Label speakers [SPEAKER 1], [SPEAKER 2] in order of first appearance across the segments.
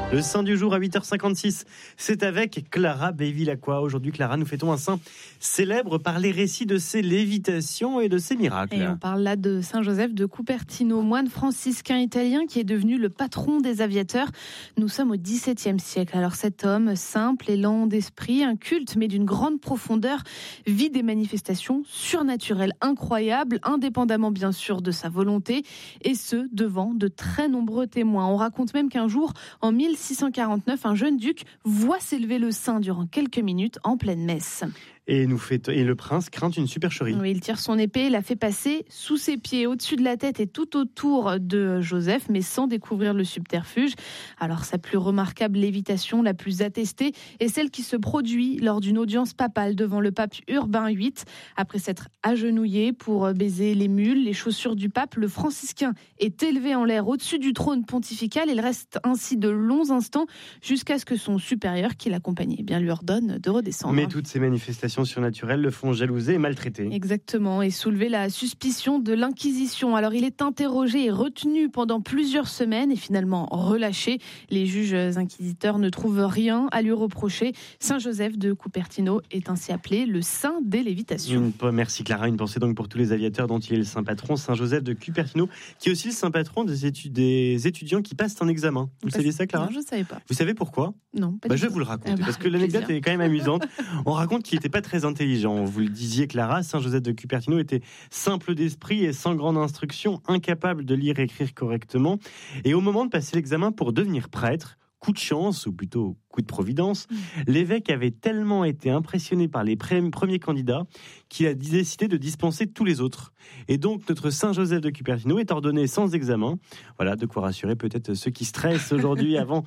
[SPEAKER 1] Le saint du jour à 8h56, c'est avec Clara Bevilacqua. Aujourd'hui, Clara, nous fêtons un saint célèbre par les récits de ses lévitations et de ses miracles.
[SPEAKER 2] Et on parle là de Saint Joseph de Cupertino, moine franciscain italien qui est devenu le patron des aviateurs. Nous sommes au XVIIe siècle. Alors cet homme, simple et lent d'esprit, un culte mais d'une grande profondeur, vit des manifestations surnaturelles incroyables, indépendamment bien sûr de sa volonté, et ce, devant de très nombreux témoins. On raconte même qu'un jour, en 1649, un jeune duc voit s'élever le saint durant quelques minutes en pleine messe.
[SPEAKER 1] Et le prince craint une supercherie.
[SPEAKER 2] Oui, il tire son épée, la fait passer sous ses pieds, au-dessus de la tête et tout autour de Joseph, mais sans découvrir le subterfuge. Alors sa plus remarquable lévitation, la plus attestée, est celle qui se produit lors d'une audience papale devant le pape Urbain VIII. Après s'être agenouillé pour baiser les mules, les chaussures du pape, le franciscain est élevé en l'air au-dessus du trône pontifical. Il reste ainsi de longs instants jusqu'à ce que son supérieur, qui l'accompagnait, lui ordonne de redescendre.
[SPEAKER 1] Mais toutes ces manifestations surnaturelles le font jalouser et maltraiter.
[SPEAKER 2] Exactement, et soulever la suspicion de l'Inquisition. Alors il est interrogé et retenu pendant plusieurs semaines et finalement relâché. Les juges inquisiteurs ne trouvent rien à lui reprocher. Saint Joseph de Cupertino est ainsi appelé le saint des lévitations.
[SPEAKER 1] Merci Clara, une pensée donc pour tous les aviateurs dont il est le saint patron, Saint Joseph de Cupertino, qui est aussi le saint patron des étudiants qui passent un examen. Vous saviez ça, Clara ?
[SPEAKER 2] Non, je ne savais pas.
[SPEAKER 1] Vous savez pourquoi ?
[SPEAKER 2] Non, pas
[SPEAKER 1] Je vais vous le raconter, parce que l'anecdote est quand même amusante. On raconte qu'il n'était pas très intelligent. Vous le disiez, Clara, Saint Joseph de Cupertino était simple d'esprit et sans grande instruction, incapable de lire et écrire correctement. Et au moment de passer l'examen pour devenir prêtre, coup de chance, ou plutôt coup de providence, l'évêque avait tellement été impressionné par les premiers candidats qu'il a décidé de dispenser tous les autres. Et donc, notre Saint Joseph de Cupertino est ordonné sans examen. Voilà, de quoi rassurer peut-être ceux qui stressent aujourd'hui avant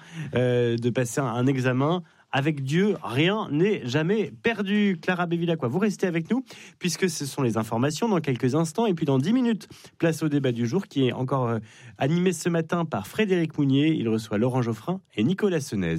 [SPEAKER 1] de passer un examen. Avec Dieu, rien n'est jamais perdu. Clara Bevilacqua, vous restez avec nous, puisque ce sont les informations dans quelques instants. Et puis dans 10 minutes, place au débat du jour, qui est encore animé ce matin par Frédéric Mounier. Il reçoit Laurent Geoffrin et Nicolas Senez.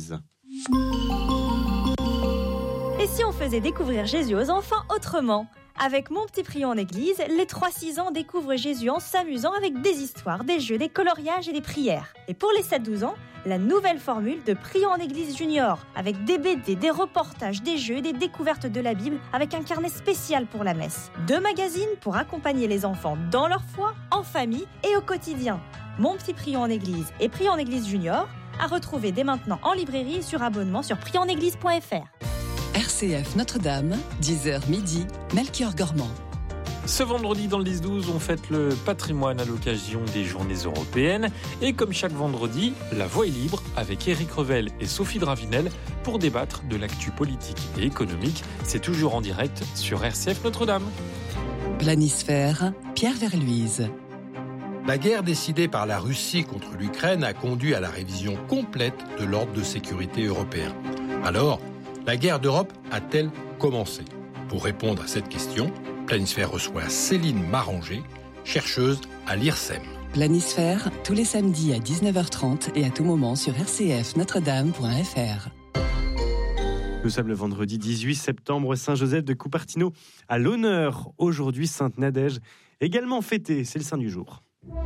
[SPEAKER 3] Et si on faisait découvrir Jésus aux enfants autrement ? Avec Mon Petit Prion en Église, les 3-6 ans découvrent Jésus en s'amusant avec des histoires, des jeux, des coloriages et des prières. Et pour les 7-12 ans, la nouvelle formule de Prion en Église Junior, avec des BD, des reportages, des jeux et des découvertes de la Bible, avec un carnet spécial pour la messe. 2 magazines pour accompagner les enfants dans leur foi, en famille et au quotidien. Mon Petit Prion en Église et Prion en Église Junior, à retrouver dès maintenant en librairie et sur abonnement sur prionenéglise.fr.
[SPEAKER 4] RCF Notre-Dame, 10h midi, Melchior Gormand.
[SPEAKER 5] Ce vendredi dans le 10-12, on fête le patrimoine à l'occasion des journées européennes. Et comme chaque vendredi, la voix est libre avec Éric Revel et Sophie Dravinel pour débattre de l'actu politique et économique. C'est toujours en direct sur RCF Notre-Dame.
[SPEAKER 4] Planisphère, Pierre Verluise.
[SPEAKER 6] La guerre décidée par la Russie contre l'Ukraine a conduit à la révision complète de l'ordre de sécurité européen. Alors, la guerre d'Europe a-t-elle commencé ? Pour répondre à cette question, Planisphère reçoit Céline Maranger, chercheuse à l'IRSEM.
[SPEAKER 4] Planisphère, tous les samedis à 19h30 et à tout moment sur rcfnotredame.fr.
[SPEAKER 1] Nous sommes le vendredi 18 septembre, Saint Joseph de Cupertino à l'honneur. Aujourd'hui, Sainte Nadège, également fêtée, c'est le saint du jour.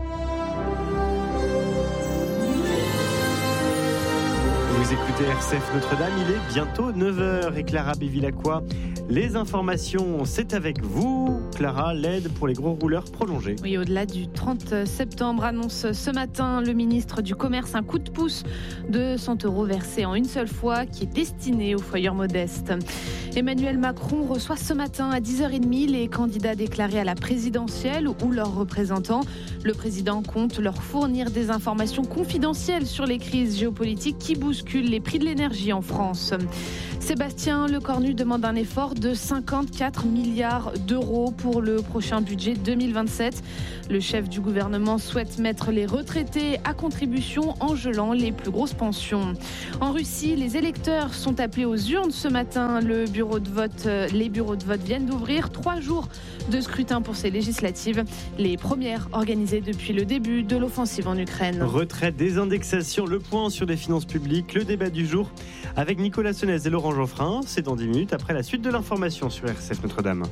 [SPEAKER 1] Vous écoutez RCF Notre-Dame, il est bientôt 9h et Clara Bevilacqua. Les informations, c'est avec vous. Clara, l'aide pour les gros rouleurs prolongée.
[SPEAKER 2] Oui, au-delà du 30 septembre, annonce ce matin le ministre du Commerce un coup de pouce de 100 € versé en une seule fois qui est destiné aux foyers modestes. Emmanuel Macron reçoit ce matin à 10h30 les candidats déclarés à la présidentielle ou leurs représentants. Le président compte leur fournir des informations confidentielles sur les crises géopolitiques qui bousculent les prix de l'énergie en France. Sébastien Lecornu demande un effort de 54 milliards d'euros pour le prochain budget 2027. Le chef du gouvernement souhaite mettre les retraités à contribution en gelant les plus grosses pensions. En Russie, les électeurs sont appelés aux urnes ce matin. Les bureaux de vote viennent d'ouvrir 3 jours de scrutin pour ces législatives, les premières organisées depuis le début de l'offensive en Ukraine.
[SPEAKER 1] Retraite, désindexation, le point sur les finances publiques, le débat du jour avec Nicolas Senez et Laurent Geoffrin. C'est dans 10 minutes après la suite de l'information sur RCF Notre-Dame.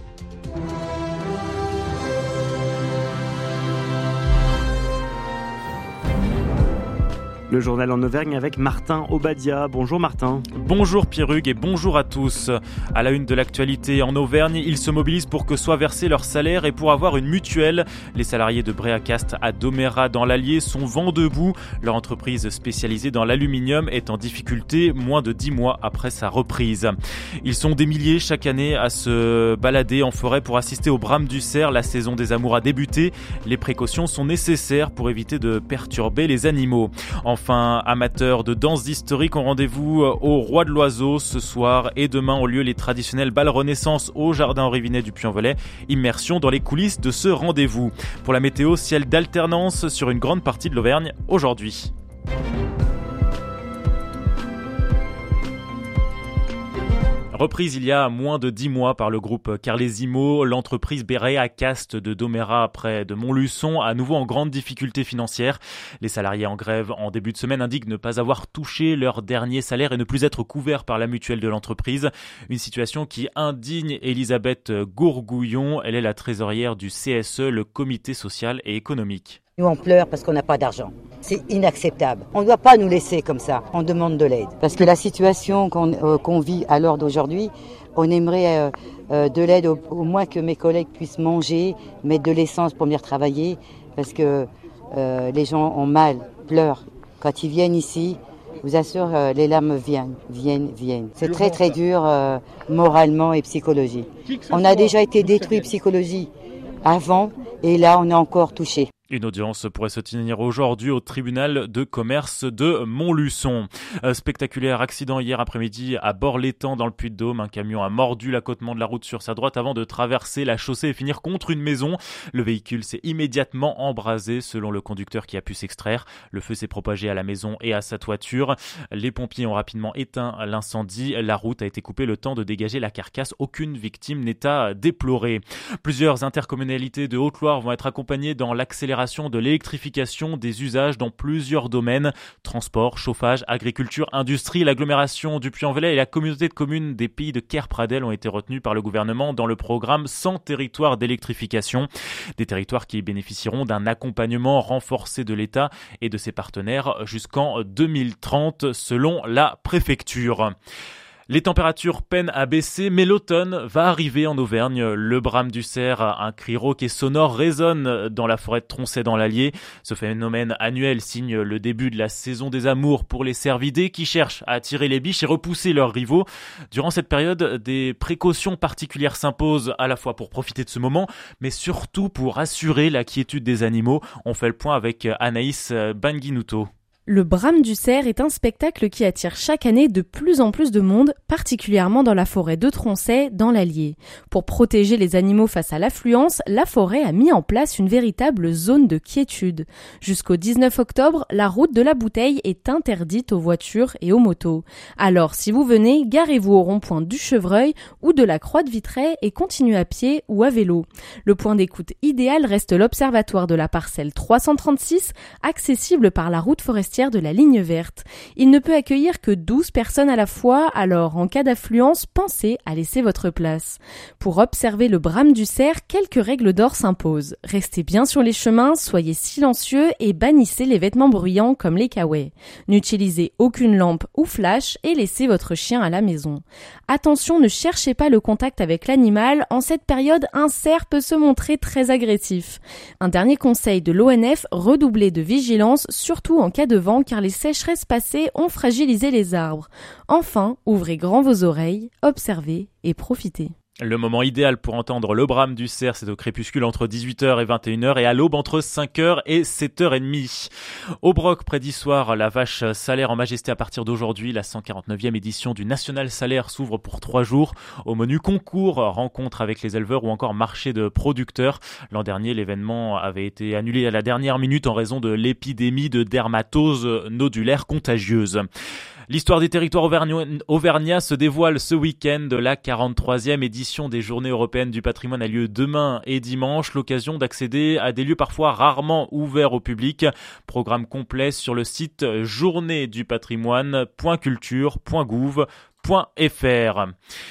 [SPEAKER 1] Le journal en Auvergne avec Martin Obadia. Bonjour Martin.
[SPEAKER 7] Bonjour Pierre-Hugues et bonjour à tous. À la une de l'actualité en Auvergne, ils se mobilisent pour que soit versé leur salaire et pour avoir une mutuelle. Les salariés de Bréacast à Domérat dans l'Allier sont vent debout. Leur entreprise spécialisée dans l'aluminium est en difficulté moins de 10 mois après sa reprise. Ils sont des milliers chaque année à se balader en forêt pour assister au brame du cerf. La saison des amours a débuté. Les précautions sont nécessaires pour éviter de perturber les animaux. Enfin, amateurs de danse historique ont rendez-vous au Roi de l'Oiseau ce soir et demain ont lieu les traditionnelles balles Renaissance au Jardin Henri Vinet du Puy-en-Velay. Immersion dans les coulisses de ce rendez-vous. Pour la météo, ciel d'alternance sur une grande partie de l'Auvergne aujourd'hui. Reprise il y a moins de 10 mois par le groupe Carlesimo, l'entreprise Bréacast de Domérat près de Montluçon, à nouveau en grande difficulté financière. Les salariés en grève en début de semaine indiquent ne pas avoir touché leur dernier salaire et ne plus être couverts par la mutuelle de l'entreprise. Une situation qui indigne Elisabeth Gourgouillon. Elle est la trésorière du CSE, le comité social et économique.
[SPEAKER 8] Nous on pleure parce qu'on n'a pas d'argent. C'est inacceptable. On ne doit pas nous laisser comme ça. On demande de l'aide. Parce que la situation qu'on vit à l'heure d'aujourd'hui, on aimerait de l'aide au moins que mes collègues puissent manger, mettre de l'essence pour venir travailler. Parce que les gens ont mal, pleurent. Quand ils viennent ici, je vous assure, les larmes viennent. C'est très très dur moralement et psychologiquement. On a déjà été détruit psychologie avant et là on est encore touché.
[SPEAKER 7] Une audience pourrait se tenir aujourd'hui au tribunal de commerce de Montluçon. Spectaculaire accident hier après-midi à Bord-l'Étang dans le Puy-de-Dôme. Un camion a mordu l'accotement de la route sur sa droite avant de traverser la chaussée et finir contre une maison. Le véhicule s'est immédiatement embrasé selon le conducteur qui a pu s'extraire. Le feu s'est propagé à la maison et à sa toiture. Les pompiers ont rapidement éteint l'incendie. La route a été coupée le temps de dégager la carcasse. Aucune victime n'est à déplorer. Plusieurs intercommunalités de Haute-Loire vont être accompagnées dans l'accélération de l'électrification des usages dans plusieurs domaines, transport, chauffage, agriculture, industrie. L'agglomération du Puy-en-Velay et la communauté de communes des Pays de Quer-Pradelles ont été retenus par le gouvernement dans le programme 100 territoires d'électrification. Des territoires qui bénéficieront d'un accompagnement renforcé de l'État et de ses partenaires jusqu'en 2030 selon la préfecture. Les températures peinent à baisser, mais l'automne va arriver en Auvergne. Le brame du cerf, un cri rauque et sonore, résonne dans la forêt de Troncet dans l'Allier. Ce phénomène annuel signe le début de la saison des amours pour les cervidés qui cherchent à attirer les biches et repousser leurs rivaux. Durant cette période, des précautions particulières s'imposent à la fois pour profiter de ce moment, mais surtout pour assurer la quiétude des animaux. On fait le point avec Anaïs Banguinuto.
[SPEAKER 9] Le brame du cerf est un spectacle qui attire chaque année de plus en plus de monde, particulièrement dans la forêt de Troncet, dans l'Allier. Pour protéger les animaux face à l'affluence, la forêt a mis en place une véritable zone de quiétude. Jusqu'au 19 octobre, la route de la Bouteille est interdite aux voitures et aux motos. Alors, si vous venez, garez-vous au rond-point du Chevreuil ou de la Croix de Vitré et continuez à pied ou à vélo. Le point d'écoute idéal reste l'observatoire de la parcelle 336, accessible par la route forestière de la ligne verte. Il ne peut accueillir que 12 personnes à la fois, alors en cas d'affluence, pensez à laisser votre place. Pour observer le brame du cerf, quelques règles d'or s'imposent. Restez bien sur les chemins, soyez silencieux et bannissez les vêtements bruyants comme les kawaii. N'utilisez aucune lampe ou flash et laissez votre chien à la maison. Attention, ne cherchez pas le contact avec l'animal. En cette période, un cerf peut se montrer très agressif. Un dernier conseil de l'ONF, redoublez de vigilance, surtout en cas de vent, car les sécheresses passées ont fragilisé les arbres. Enfin, ouvrez grand vos oreilles, observez et profitez.
[SPEAKER 7] Le moment idéal pour entendre le brame du cerf, c'est au crépuscule entre 18h et 21h et à l'aube entre 5h et 7h30. Au Broc, près d'Issoire, la vache salaire en majesté à partir d'aujourd'hui. La 149e édition du National Salaire s'ouvre pour 3 jours. Au menu concours, rencontre avec les éleveurs ou encore marché de producteurs. L'an dernier, l'événement avait été annulé à la dernière minute en raison de l'épidémie de dermatose nodulaire contagieuse. L'histoire des territoires auvergnats se dévoile ce week-end. La 43e édition des Journées européennes du patrimoine a lieu demain et dimanche. L'occasion d'accéder à des lieux parfois rarement ouverts au public. Programme complet sur le site journéesdupatrimoine.culture.gouv.fr.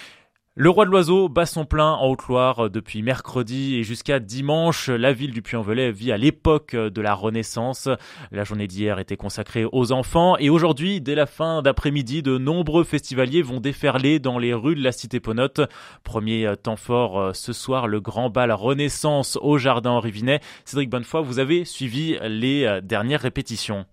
[SPEAKER 7] Le roi de l'oiseau bat son plein en Haute-Loire depuis mercredi et jusqu'à dimanche. La ville du Puy-en-Velay vit à l'époque de la Renaissance. La journée d'hier était consacrée aux enfants et aujourd'hui, dès la fin d'après-midi, de nombreux festivaliers vont déferler dans les rues de la cité Ponotte. Premier temps fort ce soir, le grand bal Renaissance au jardin Henri Vinet. Cédric Bonnefoy, vous avez suivi les dernières répétitions.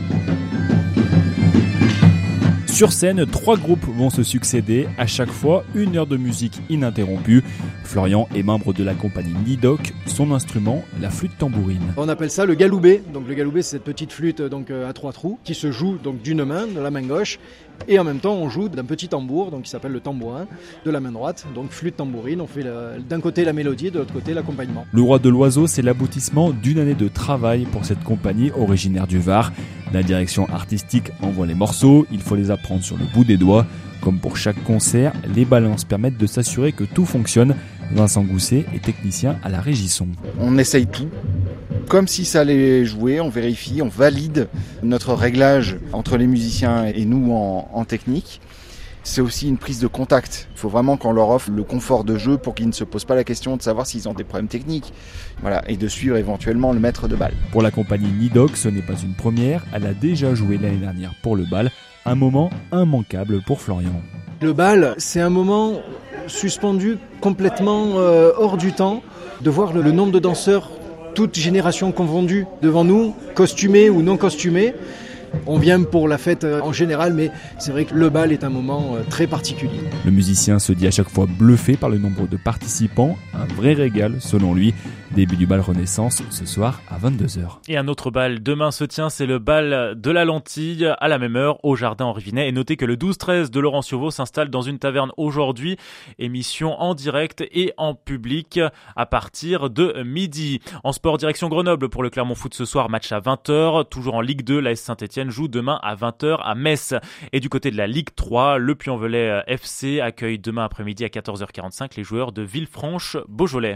[SPEAKER 10] Sur scène, 3 groupes vont se succéder, à chaque fois 1 heure de musique ininterrompue. Florian est membre de la compagnie Nidoc, son instrument, la flûte tambourine.
[SPEAKER 11] On appelle ça le galoubet. Donc le galoubet, c'est cette petite flûte à 3 trous qui se joue donc d'une main, de la main gauche, et en même temps on joue d'un petit tambour, donc qui s'appelle le tambourin, de la main droite. Donc flûte tambourine, on fait d'un côté la mélodie, de l'autre côté l'accompagnement.
[SPEAKER 10] Le roi de l'oiseau, c'est l'aboutissement d'une année de travail pour cette compagnie originaire du Var. La direction artistique envoie les morceaux, il faut les apprendre sur le bout des doigts. Comme pour chaque concert, les balances permettent de s'assurer que tout fonctionne. Vincent Gousset est technicien à la régie son.
[SPEAKER 12] On essaye tout, comme si ça allait jouer, on vérifie, on valide notre réglage entre les musiciens et nous en technique. C'est aussi une prise de contact. Il faut vraiment qu'on leur offre le confort de jeu pour qu'ils ne se posent pas la question de savoir s'ils ont des problèmes techniques. Voilà, et de suivre éventuellement le maître de bal.
[SPEAKER 10] Pour la compagnie Nidoc, ce n'est pas une première. Elle a déjà joué l'année dernière pour le bal. Un moment immanquable pour Florian.
[SPEAKER 11] Le bal, c'est un moment suspendu, complètement hors du temps. De voir le nombre de danseurs, toutes générations confondues, devant nous, costumés ou non costumés. On vient pour la fête en général, mais c'est vrai que le bal est un moment très particulier.
[SPEAKER 10] Le musicien se dit à chaque fois bluffé par le nombre de participants. Un vrai régal, selon lui. Début du bal Renaissance ce soir à 22h.
[SPEAKER 7] Et un autre bal demain se tient, c'est le bal de la Lentille à la même heure au jardin Henri Vinet. Et notez que le 12-13 de Laurent Survaux s'installe dans une taverne aujourd'hui. Émission en direct et en public à partir de midi. En sport, direction Grenoble pour le Clermont Foot ce soir, match à 20h. Toujours en Ligue 2, l'AS Saint-Etienne joue demain à 20h à Metz. Et du côté de la Ligue 3, le Puy-en-Velay FC accueille demain après-midi à 14h45 les joueurs de Villefranche-Beaujolais.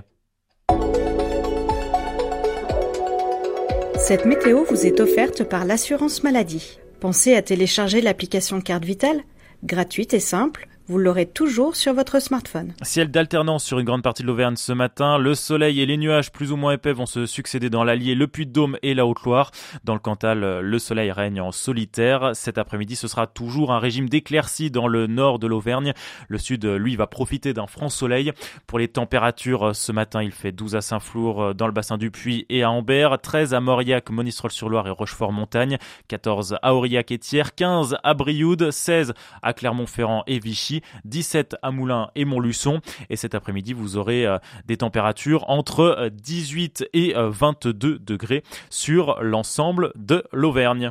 [SPEAKER 13] Cette météo vous est offerte par l'assurance maladie. Pensez à télécharger l'application Carte Vitale, gratuite et simple. Vous l'aurez toujours sur votre smartphone.
[SPEAKER 7] Ciel d'alternance sur une grande partie de l'Auvergne ce matin. Le soleil et les nuages plus ou moins épais vont se succéder dans l'Allier, le Puy-de-Dôme et la Haute-Loire. Dans le Cantal, le soleil règne en solitaire. Cet après-midi, ce sera toujours un régime d'éclaircies dans le nord de l'Auvergne. Le sud, lui, va profiter d'un franc soleil. Pour les températures, ce matin, il fait 12 à Saint-Flour dans le bassin du Puy et à Ambert, 13 à Mauriac, Monistrol-sur-Loire et Rochefort-Montagne, 14 à Aurillac et Thiers, 15 à Brioude, 16 à Clermont-Ferrand et Vichy, 17 à Moulins et Montluçon. Et cet après-midi, vous aurez des températures entre 18 et 22 degrés sur l'ensemble de l'Auvergne.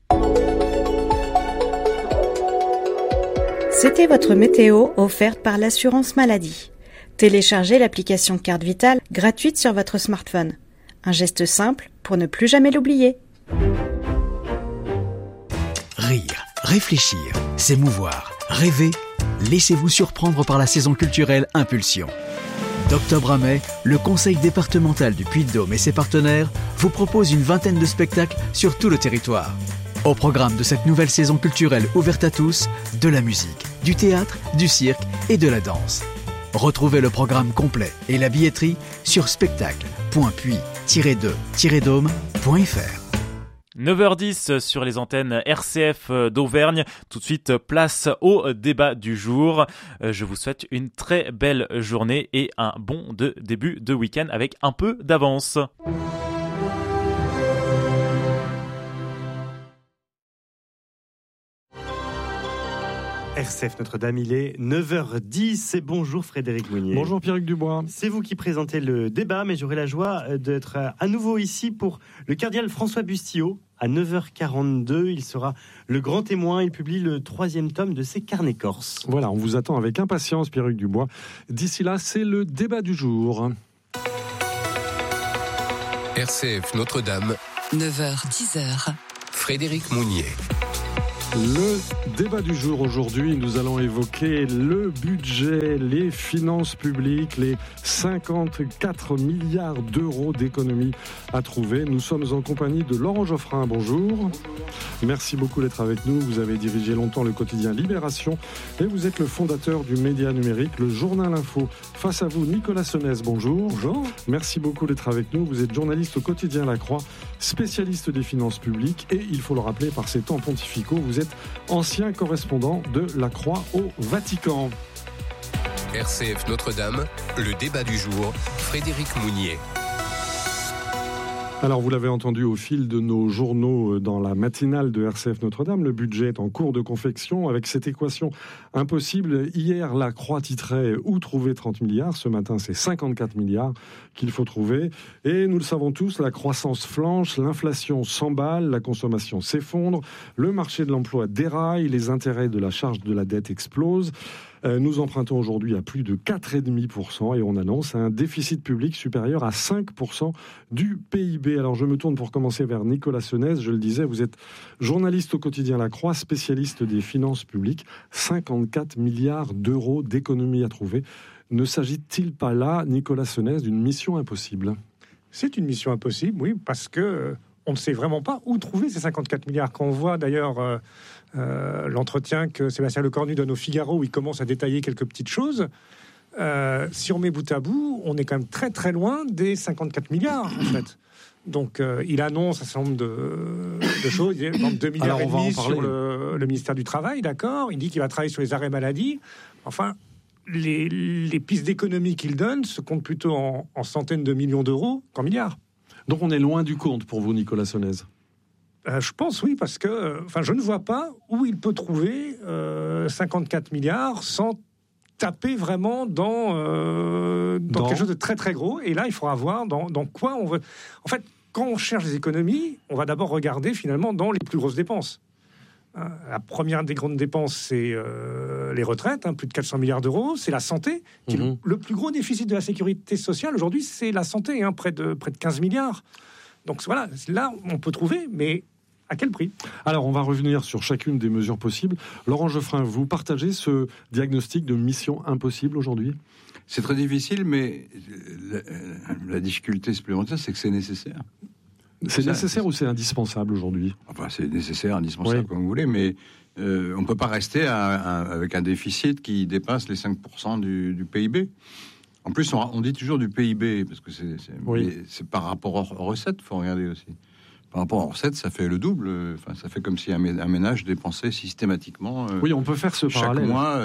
[SPEAKER 13] C'était votre météo offerte par l'assurance maladie. Téléchargez l'application Carte Vitale gratuite sur votre smartphone. Un geste simple pour ne plus jamais l'oublier.
[SPEAKER 14] Rire, réfléchir, s'émouvoir, rêver. Laissez-vous surprendre par la saison culturelle Impulsion. D'octobre à mai, le Conseil départemental du Puy-de-Dôme et ses partenaires vous proposent une vingtaine de spectacles sur tout le territoire. Au programme de cette nouvelle saison culturelle ouverte à tous, de la musique, du théâtre, du cirque et de la danse. Retrouvez le programme complet et la billetterie sur spectacle.puy-2-dôme.fr.
[SPEAKER 7] 9h10 sur les antennes RCF d'Auvergne. Tout de suite, place au débat du jour. Je vous souhaite une très belle journée et un bon début de week-end avec un peu d'avance.
[SPEAKER 1] RCF Notre-Dame, il est 9h10 et bonjour Frédéric Mounier.
[SPEAKER 15] Bonjour Pierre-Luc Dubois.
[SPEAKER 1] C'est vous qui présentez le débat, mais j'aurai la joie d'être à nouveau ici pour le cardinal François Bustillo. À 9h42, il sera le grand témoin. Il publie le 3e tome de ses carnets corses.
[SPEAKER 15] Voilà, on vous attend avec impatience Pierre-Luc Dubois. D'ici là, c'est le débat du jour.
[SPEAKER 6] RCF Notre-Dame.
[SPEAKER 4] 9h, 10h.
[SPEAKER 6] Frédéric Mounier.
[SPEAKER 15] Le débat du jour aujourd'hui, nous allons évoquer le budget, les finances publiques, les 54 milliards d'euros d'économies à trouver. Nous sommes en compagnie de Laurent Geoffrin. Bonjour. Merci beaucoup d'être avec nous. Vous avez dirigé longtemps le quotidien Libération et vous êtes le fondateur du média numérique, le Journal Info. Face à vous, Nicolas Senez. Bonjour.
[SPEAKER 16] Bonjour.
[SPEAKER 15] Merci beaucoup d'être avec nous. Vous êtes journaliste au quotidien La Croix, spécialiste des finances publiques et, il faut le rappeler, par ces temps pontificaux, vous êtes ancien correspondant de La Croix au Vatican.
[SPEAKER 17] RCF Notre-Dame, le débat du jour, Frédéric Mounier.
[SPEAKER 15] Alors, vous l'avez entendu au fil de nos journaux dans la matinale de RCF Notre-Dame, le budget est en cours de confection avec cette équation impossible. Hier, La Croix titrait « Où trouver 30 milliards ?» Ce matin, c'est 54 milliards qu'il faut trouver. Et nous le savons tous, la croissance flanche, l'inflation s'emballe, la consommation s'effondre, le marché de l'emploi déraille, les intérêts de la charge de la dette explosent. Nous empruntons aujourd'hui à plus de 4,5% et on annonce un déficit public supérieur à 5% du PIB. Alors je me tourne pour commencer vers Nicolas Senez. Je le disais, vous êtes journaliste au quotidien La Croix, spécialiste des finances publiques. 54 milliards d'euros d'économies à trouver. Ne s'agit-il pas là, Nicolas Senez, d'une mission impossible ?
[SPEAKER 16] C'est une mission impossible, oui, parce que on ne sait vraiment pas où trouver ces 54 milliards. Quand on voit d'ailleurs l'entretien que Sébastien Lecornu donne au Figaro, où il commence à détailler quelques petites choses, si on met bout à bout, on est quand même très très loin des 54 milliards, en fait. Donc il annonce un certain nombre de choses. Il y a 2 milliards et demi sur le ministère du Travail, d'accord. Il dit qu'il va travailler sur les arrêts maladie. Enfin, les pistes d'économie qu'il donne se comptent plutôt en centaines de millions d'euros qu'en milliards.
[SPEAKER 15] Donc on est loin du compte pour vous, Nicolas Senez.
[SPEAKER 16] Je pense oui, parce que je ne vois pas où il peut trouver 54 milliards sans taper vraiment dans quelque chose de très très gros. Et là, il faudra voir dans quoi on veut. En fait, quand on cherche des économies, on va d'abord regarder finalement dans les plus grosses dépenses. La première des grandes dépenses, c'est les retraites, plus de 400 milliards d'euros. C'est la santé, qui est le plus gros déficit de la sécurité sociale aujourd'hui, c'est la santé, près de 15 milliards. Donc voilà, là, on peut trouver, mais à quel prix ?
[SPEAKER 15] Alors, on va revenir sur chacune des mesures possibles. Laurent Geoffrin, vous partagez ce diagnostic de mission impossible aujourd'hui ?
[SPEAKER 18] C'est très difficile, mais la difficulté supplémentaire, c'est que c'est nécessaire.
[SPEAKER 15] C'est nécessaire ou c'est indispensable aujourd'hui ?
[SPEAKER 18] Enfin, c'est nécessaire, indispensable, comme vous voulez, mais on ne peut pas rester avec un déficit qui dépasse les 5% du PIB. En plus, on dit toujours du PIB, parce que c'est par rapport aux recettes, il faut regarder aussi. Par rapport aux recettes, ça fait le double. Enfin, ça fait comme si un ménage dépensait systématiquement.
[SPEAKER 15] Oui, on peut faire ce parallèle.
[SPEAKER 18] Chaque mois,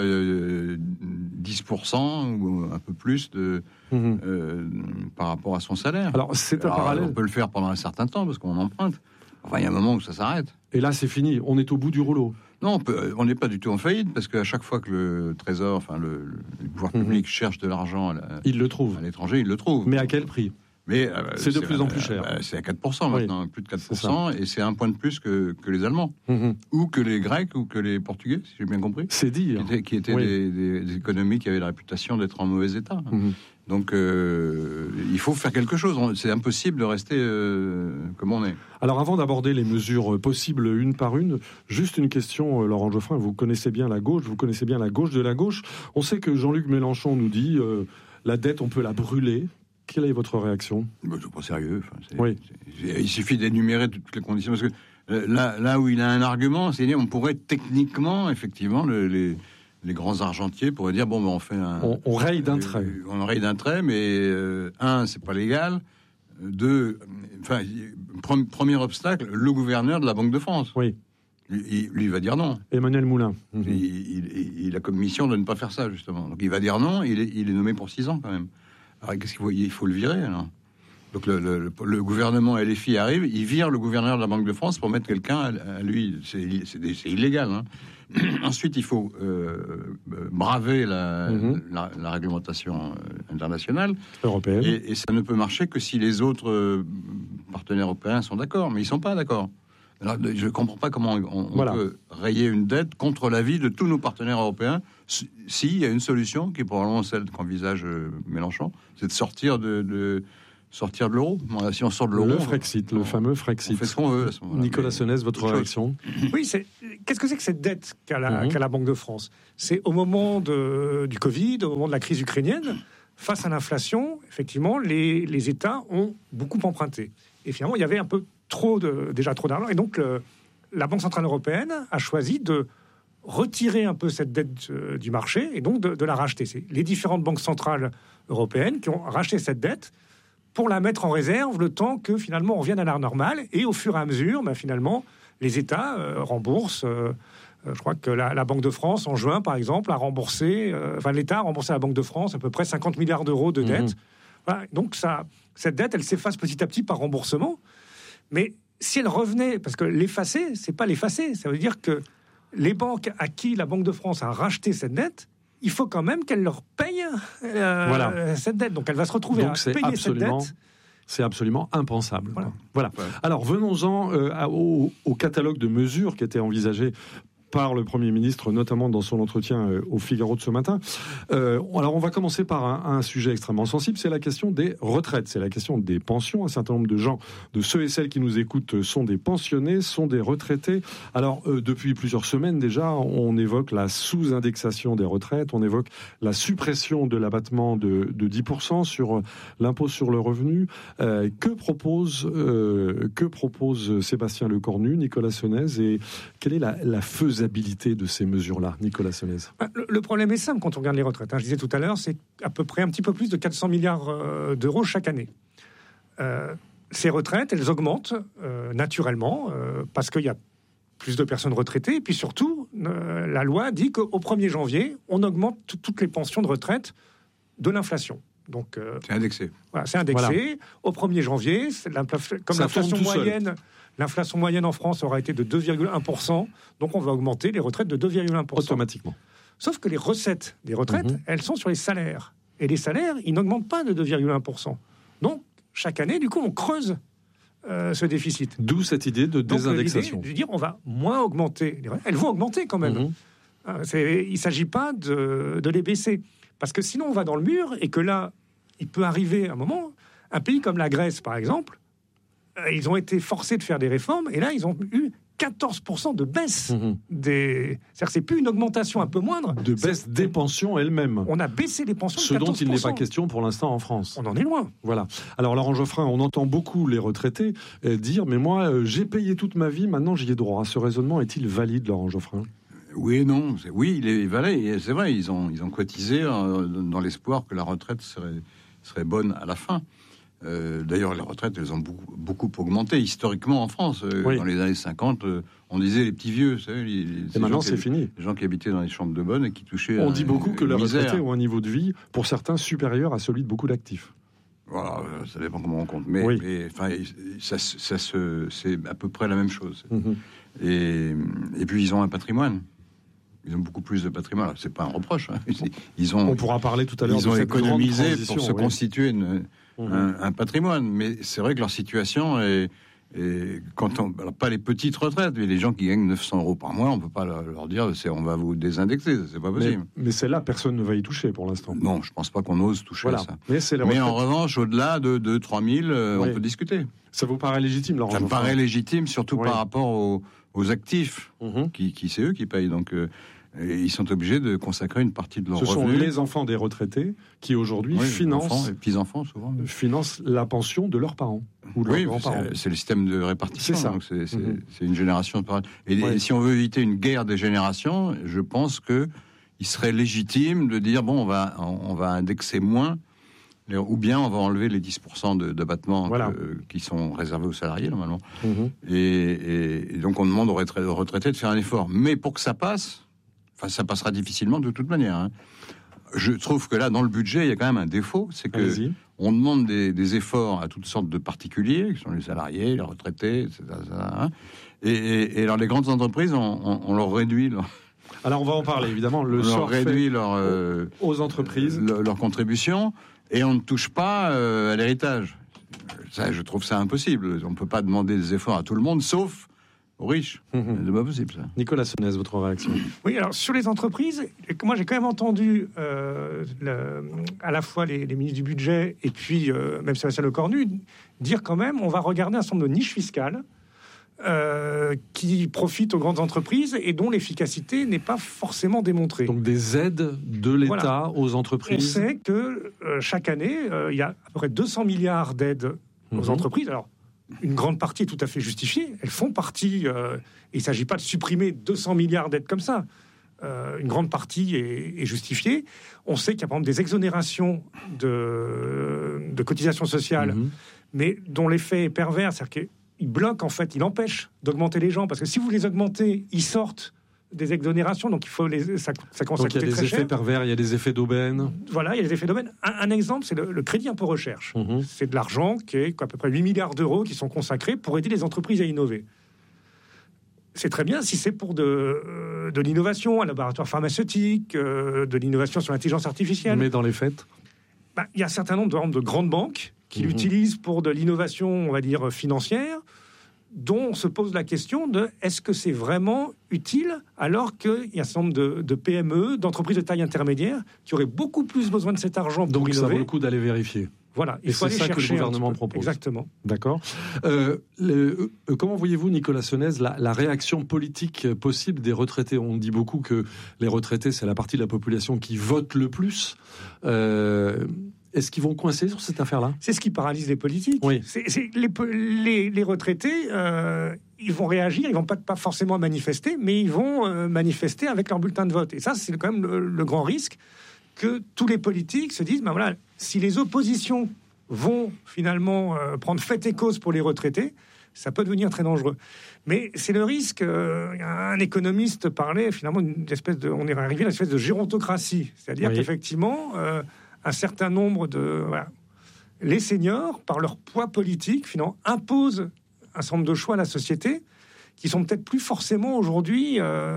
[SPEAKER 18] 10% ou un peu plus par rapport à son salaire.
[SPEAKER 15] Alors, c'est un parallèle.
[SPEAKER 18] On peut le faire pendant un certain temps, parce qu'on emprunte. Enfin, il y a un moment où ça s'arrête.
[SPEAKER 15] Et là, c'est fini. On est au bout du rouleau.
[SPEAKER 18] Non, on n'est pas du tout en faillite, parce qu'à chaque fois que le Trésor, le pouvoir public cherche de l'argent
[SPEAKER 15] il le trouve.
[SPEAKER 18] À l'étranger, il le trouve.
[SPEAKER 15] Mais à quel prix ?
[SPEAKER 18] Mais
[SPEAKER 15] c'est de plus en plus cher.
[SPEAKER 18] C'est à 4% maintenant, plus de 4%, et c'est un point de plus que les Allemands, ou que les Grecs, ou que les Portugais, si j'ai bien compris.
[SPEAKER 15] C'est dire.
[SPEAKER 18] Qui étaient des économies qui avaient la réputation d'être en mauvais état. Donc il faut faire quelque chose. C'est impossible de rester comme on est.
[SPEAKER 15] Alors avant d'aborder les mesures possibles une par une, juste une question, Laurent Geoffrin. Vous connaissez bien la gauche, vous connaissez bien la gauche de la gauche. On sait que Jean-Luc Mélenchon nous dit la dette, on peut la brûler. Quelle est votre réaction ?
[SPEAKER 18] C'est pas sérieux. Il suffit d'énumérer toutes les conditions. Parce que là où il a un argument, c'est-à-dire on pourrait techniquement, effectivement, les grands argentiers pourraient dire on fait
[SPEAKER 15] on raye d'un trait.
[SPEAKER 18] On raye d'un trait, mais c'est pas légal. Premier obstacle, le gouverneur de la Banque de France.
[SPEAKER 15] Oui.
[SPEAKER 18] Lui va dire non.
[SPEAKER 15] Emmanuel Moulin.
[SPEAKER 18] Il a comme mission de ne pas faire ça, justement. Donc il va dire non, il est nommé pour 6 ans quand même. Alors qu'est-ce qu'il faut le virer, alors ? Donc le gouvernement LFI arrive, il vire le gouverneur de la Banque de France pour mettre quelqu'un à lui. C'est illégal. Ensuite, il faut braver la réglementation internationale.
[SPEAKER 15] Européenne.
[SPEAKER 18] Et ça ne peut marcher que si les autres partenaires européens sont d'accord. Mais ils ne sont pas d'accord. Alors, je ne comprends pas comment on peut rayer une dette contre l'avis de tous nos partenaires européens s'il y a une solution qui est probablement celle qu'envisage Mélenchon, c'est de sortir de l'euro. Si on sort de l'euro...
[SPEAKER 15] Le Frexit, le fameux Frexit.
[SPEAKER 18] On fait ce qu'on veut à ce moment-là.
[SPEAKER 15] Nicolas Senez, votre réaction ?
[SPEAKER 16] Oui, qu'est-ce que c'est que cette dette qu'a la Banque de France ? C'est au moment du Covid, au moment de la crise ukrainienne, face à l'inflation, effectivement, les États ont beaucoup emprunté. Et finalement, il y avait un peu déjà trop d'argent. Et donc, la Banque Centrale Européenne a choisi de retirer un peu cette dette du marché et donc de la racheter. C'est les différentes banques centrales européennes qui ont racheté cette dette pour la mettre en réserve le temps que finalement on revienne à l'art normal. Et au fur et à mesure, finalement, les États remboursent. Je crois que la Banque de France, en juin, par exemple, a remboursé... l'État a remboursé à la Banque de France à peu près 50 milliards d'euros de dette. Voilà, donc cette dette, elle s'efface petit à petit par remboursement. Mais si elle revenait... Parce que l'effacer, c'est pas l'effacer. Ça veut dire que les banques à qui la Banque de France a racheté cette dette, il faut quand même qu'elle leur paye cette dette. Donc elle va se retrouver à payer cette dette.
[SPEAKER 15] C'est absolument impensable. Voilà. Alors venons-en au catalogue de mesures qui étaient envisagées par le Premier ministre, notamment dans son entretien au Figaro de ce matin. Alors, on va commencer par un sujet extrêmement sensible, c'est la question des retraites, c'est la question des pensions. Un certain nombre de gens, de ceux et celles qui nous écoutent, sont des pensionnés, sont des retraités. Alors, depuis plusieurs semaines déjà, on évoque la sous-indexation des retraites, on évoque la suppression de l'abattement de 10% sur l'impôt sur le revenu. Que propose Sébastien Lecornu, Nicolas Sonnez, et quelle est la faisabilité de ces mesures-là, Nicolas Sonnez?
[SPEAKER 16] Le problème est simple quand on regarde les retraites. Je disais tout à l'heure, c'est à peu près un petit peu plus de 400 milliards d'euros chaque année. Ces retraites, elles augmentent naturellement parce qu'il y a plus de personnes retraitées. Et puis surtout, la loi dit qu'au 1er janvier, on augmente toutes les pensions de retraite de l'inflation. Donc,
[SPEAKER 18] c'est indexé.
[SPEAKER 16] Voilà, c'est indexé. Voilà. Au 1er janvier, comme l'inflation moyenne... L'inflation moyenne en France aura été de 2,1%, donc on va augmenter les retraites de 2,1%.
[SPEAKER 15] Automatiquement.
[SPEAKER 16] Sauf que les recettes des retraites, elles sont sur les salaires. Et les salaires, ils n'augmentent pas de 2,1%. Donc, chaque année, du coup, on creuse ce déficit.
[SPEAKER 15] D'où cette idée de désindexation.
[SPEAKER 16] Donc, l'idée de dire, on va moins augmenter les retraites. Elles vont augmenter quand même. Il ne s'agit pas de les baisser. Parce que sinon, on va dans le mur et que là, il peut arriver un moment, un pays comme la Grèce, par exemple, ils ont été forcés de faire des réformes et là, ils ont eu 14% de baisse des... C'est-à-dire que c'est plus une augmentation un peu moindre.
[SPEAKER 15] De baisse des pensions elles-mêmes.
[SPEAKER 16] On a baissé les pensions de 14%.
[SPEAKER 15] Ce dont il n'est pas question pour l'instant en France.
[SPEAKER 16] On en est loin.
[SPEAKER 15] Voilà. Alors Laurent Geoffrin, on entend beaucoup les retraités dire « Mais moi, j'ai payé toute ma vie, maintenant j'y ai droit ». Ce raisonnement est-il valide, Laurent Geoffrin ?
[SPEAKER 18] Oui et non. Oui, il est valide. C'est vrai, ils ont cotisé dans l'espoir que la retraite serait bonne à la fin. D'ailleurs, les retraites, elles ont beaucoup augmenté historiquement en France. Dans les années 50, on disait les petits vieux. Vous savez,
[SPEAKER 15] et maintenant, c'est fini.
[SPEAKER 18] Les gens qui habitaient dans les chambres de bonne et qui touchaient.
[SPEAKER 15] On dit beaucoup que les retraités ont un niveau de vie, pour certains, supérieur à celui de beaucoup d'actifs.
[SPEAKER 18] Voilà, ça dépend comment on compte. Mais c'est à peu près la même chose. Et puis, ils ont un patrimoine. Ils ont beaucoup plus de patrimoine. Alors, c'est pas un reproche.
[SPEAKER 15] On pourra parler tout à l'heure.
[SPEAKER 18] Ils ont économisé pour se constituer un patrimoine. Mais c'est vrai que leur situation est quand alors pas les petites retraites, mais les gens qui gagnent 900 euros par mois, on peut pas leur dire on va vous désindexer. C'est pas possible.
[SPEAKER 15] Mais celle-là, personne ne va y toucher pour l'instant.
[SPEAKER 18] Non, je pense pas qu'on ose toucher à ça.
[SPEAKER 15] Mais
[SPEAKER 18] en revanche, au-delà de 3000, on peut discuter.
[SPEAKER 15] Ça vous paraît légitime, Laurent?
[SPEAKER 18] Ça me paraît légitime, surtout par rapport aux actifs, qui c'est eux qui payent. Donc, ils sont obligés de consacrer une partie de leurs revenus.
[SPEAKER 15] Ce sont les enfants des retraités qui aujourd'hui financent,
[SPEAKER 18] les petits-enfants souvent,
[SPEAKER 15] financent la pension de leurs parents. Ou de leurs grands-parents.
[SPEAKER 18] C'est le système de répartition.
[SPEAKER 15] C'est ça.
[SPEAKER 18] Donc c'est une génération de parents. Et si on veut éviter une guerre des générations, je pense que il serait légitime de dire on va indexer moins, ou bien on va enlever les 10% d'abattement qui sont réservés aux salariés normalement. Et donc on demande aux retraités de faire un effort. Mais pour que ça passe, ça passera difficilement de toute manière. Je trouve que là, dans le budget, il y a quand même un défaut, c'est que on demande des efforts à toutes sortes de particuliers, qui sont les salariés, les retraités, etc. Et alors les grandes entreprises, on leur réduit
[SPEAKER 15] Alors on va en parler évidemment.
[SPEAKER 18] On leur réduit
[SPEAKER 15] aux entreprises
[SPEAKER 18] leur contribution, et on ne touche pas à l'héritage. Ça, je trouve ça impossible. On ne peut pas demander des efforts à tout le monde, sauf aux riches. C'est pas possible, ça.
[SPEAKER 15] Nicolas Sonnez, votre réaction?
[SPEAKER 16] Oui, alors sur les entreprises, moi j'ai quand même entendu à la fois les ministres du budget et puis même Sébastien Lecornu dire quand même on va regarder un certain nombre de niches fiscales qui profitent aux grandes entreprises et dont l'efficacité n'est pas forcément démontrée.
[SPEAKER 15] Donc des aides de l'État aux entreprises.
[SPEAKER 16] On sait que chaque année, il y a à peu près 200 milliards d'aides aux entreprises. Alors, une grande partie est tout à fait justifiée. Elles font partie. Il ne s'agit pas de supprimer 200 milliards d'aides comme ça. Une grande partie est justifiée. On sait qu'il y a par exemple des exonérations de cotisations sociales, mais dont l'effet est pervers, c'est-à-dire qu'il bloque, en fait, il empêche d'augmenter les gens, parce que si vous les augmentez, ils sortent des exonérations, donc il faut ça commence à coûter très cher.
[SPEAKER 15] Donc il y a des effets pervers, il y a des effets d'aubaine.
[SPEAKER 16] Voilà, il y a des effets d'aubaine. Un exemple, c'est le crédit impôt recherche. C'est de l'argent qui est à peu près 8 milliards d'euros qui sont consacrés pour aider les entreprises à innover. C'est très bien si c'est pour de l'innovation, un laboratoire pharmaceutique, de l'innovation sur l'intelligence artificielle.
[SPEAKER 15] Mais dans les faits,
[SPEAKER 16] il y a un certain nombre de grandes banques qui l'utilisent pour de l'innovation, on va dire, financière, dont on se pose la question de est-ce que c'est vraiment utile, alors qu'il y a un certain nombre de PME, d'entreprises de taille intermédiaire, qui auraient beaucoup plus besoin de cet argent pour innover.
[SPEAKER 15] Donc ça vaut le coup d'aller vérifier.
[SPEAKER 16] Voilà,
[SPEAKER 15] il faut aller chercher. C'est ça que le gouvernement propose.
[SPEAKER 16] Exactement.
[SPEAKER 15] D'accord. Comment voyez-vous, Nicolas Senez, la réaction politique possible des retraités ? On dit beaucoup que les retraités, c'est la partie de la population qui vote le plus. Est-ce qu'ils vont coincer sur cette affaire-là ?
[SPEAKER 16] C'est ce qui paralyse les politiques.
[SPEAKER 15] Oui.
[SPEAKER 16] Les retraités, ils vont réagir, ils vont pas forcément manifester, mais ils vont manifester avec leur bulletin de vote. Et ça, c'est quand même le grand risque, que tous les politiques se disent, voilà, si les oppositions vont finalement prendre fait et cause pour les retraités, ça peut devenir très dangereux. Mais c'est le risque. Un économiste parlait finalement on est arrivé à une espèce de gérontocratie, c'est-à-dire qu'effectivement, un certain nombre les seniors, par leur poids politique, finalement, imposent un certain nombre de choix à la société qui sont peut-être plus forcément aujourd'hui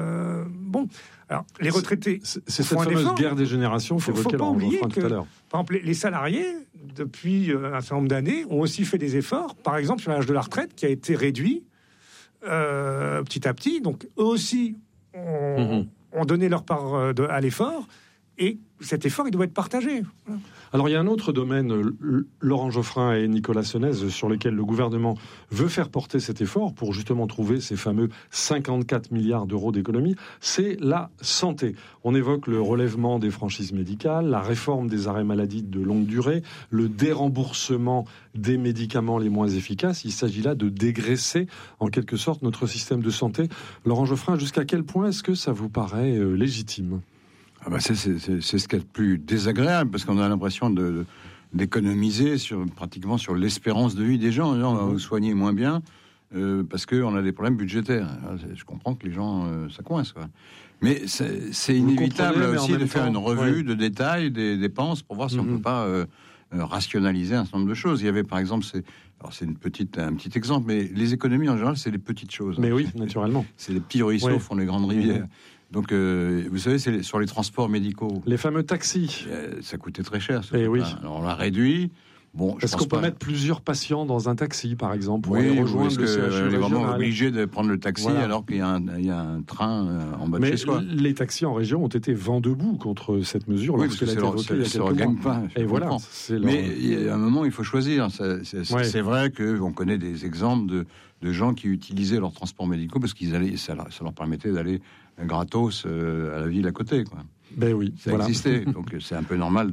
[SPEAKER 16] Alors, les retraités,
[SPEAKER 15] c'est cette fameuse guerre des générations qu'il évoquait Laurent Geoffrin tout à l'heure.
[SPEAKER 16] Par exemple, les salariés, depuis un certain nombre d'années, ont aussi fait des efforts. Par exemple, sur l'âge de la retraite, qui a été réduit petit à petit. Donc, eux aussi ont donné leur part à l'effort. Et cet effort, il doit être partagé. Voilà.
[SPEAKER 15] Alors, il y a un autre domaine, Laurent Geoffrin et Nicolas Senez, sur lesquels le gouvernement veut faire porter cet effort pour justement trouver ces fameux 54 milliards d'euros d'économie, c'est la santé. On évoque le relèvement des franchises médicales, la réforme des arrêts maladie de longue durée, le déremboursement des médicaments les moins efficaces. Il s'agit là de dégraisser, en quelque sorte, notre système de santé. Laurent Geoffrin, jusqu'à quel point est-ce que ça vous paraît légitime ?
[SPEAKER 18] C'est ce qu'il y a de plus désagréable, parce qu'on a l'impression d'économiser pratiquement sur l'espérance de vie des gens. On va vous soigner moins bien parce qu'on a des problèmes budgétaires. Je comprends que les gens, ça coince, quoi. Mais c'est inévitable aussi de faire une revue de détail des dépenses pour voir si on ne peut pas rationaliser un certain nombre de choses. Il y avait par exemple, c'est un petit exemple, mais les économies en général, c'est les petites choses.
[SPEAKER 15] Mais oui, naturellement.
[SPEAKER 18] C'est les petits ruisseaux font les grandes rivières. Donc, vous savez, c'est sur les transports médicaux.
[SPEAKER 15] Les fameux taxis.
[SPEAKER 18] Ça coûtait très cher.
[SPEAKER 15] Oui.
[SPEAKER 18] Alors, on l'a réduit. Bon,
[SPEAKER 15] est-ce qu'on peut mettre plusieurs patients dans un taxi, par exemple, pour aller rejoindre le CHU
[SPEAKER 18] régional ? On est vraiment obligé de prendre le taxi alors qu'il y a un train en bas de chez soi.
[SPEAKER 15] Les taxis en région ont été vent debout contre cette mesure lorsqu'elle a été votée il y a quelques mois.
[SPEAKER 18] Gagne pas,
[SPEAKER 15] et voilà.
[SPEAKER 18] Mais il y a un moment, il faut choisir. C'est vrai qu'on connaît des exemples de gens qui utilisaient leurs transports médicaux parce qu'ils ça leur permettait d'aller gratos à la ville à côté, quoi.
[SPEAKER 15] Ben oui,
[SPEAKER 18] ça existait, donc c'est un peu normal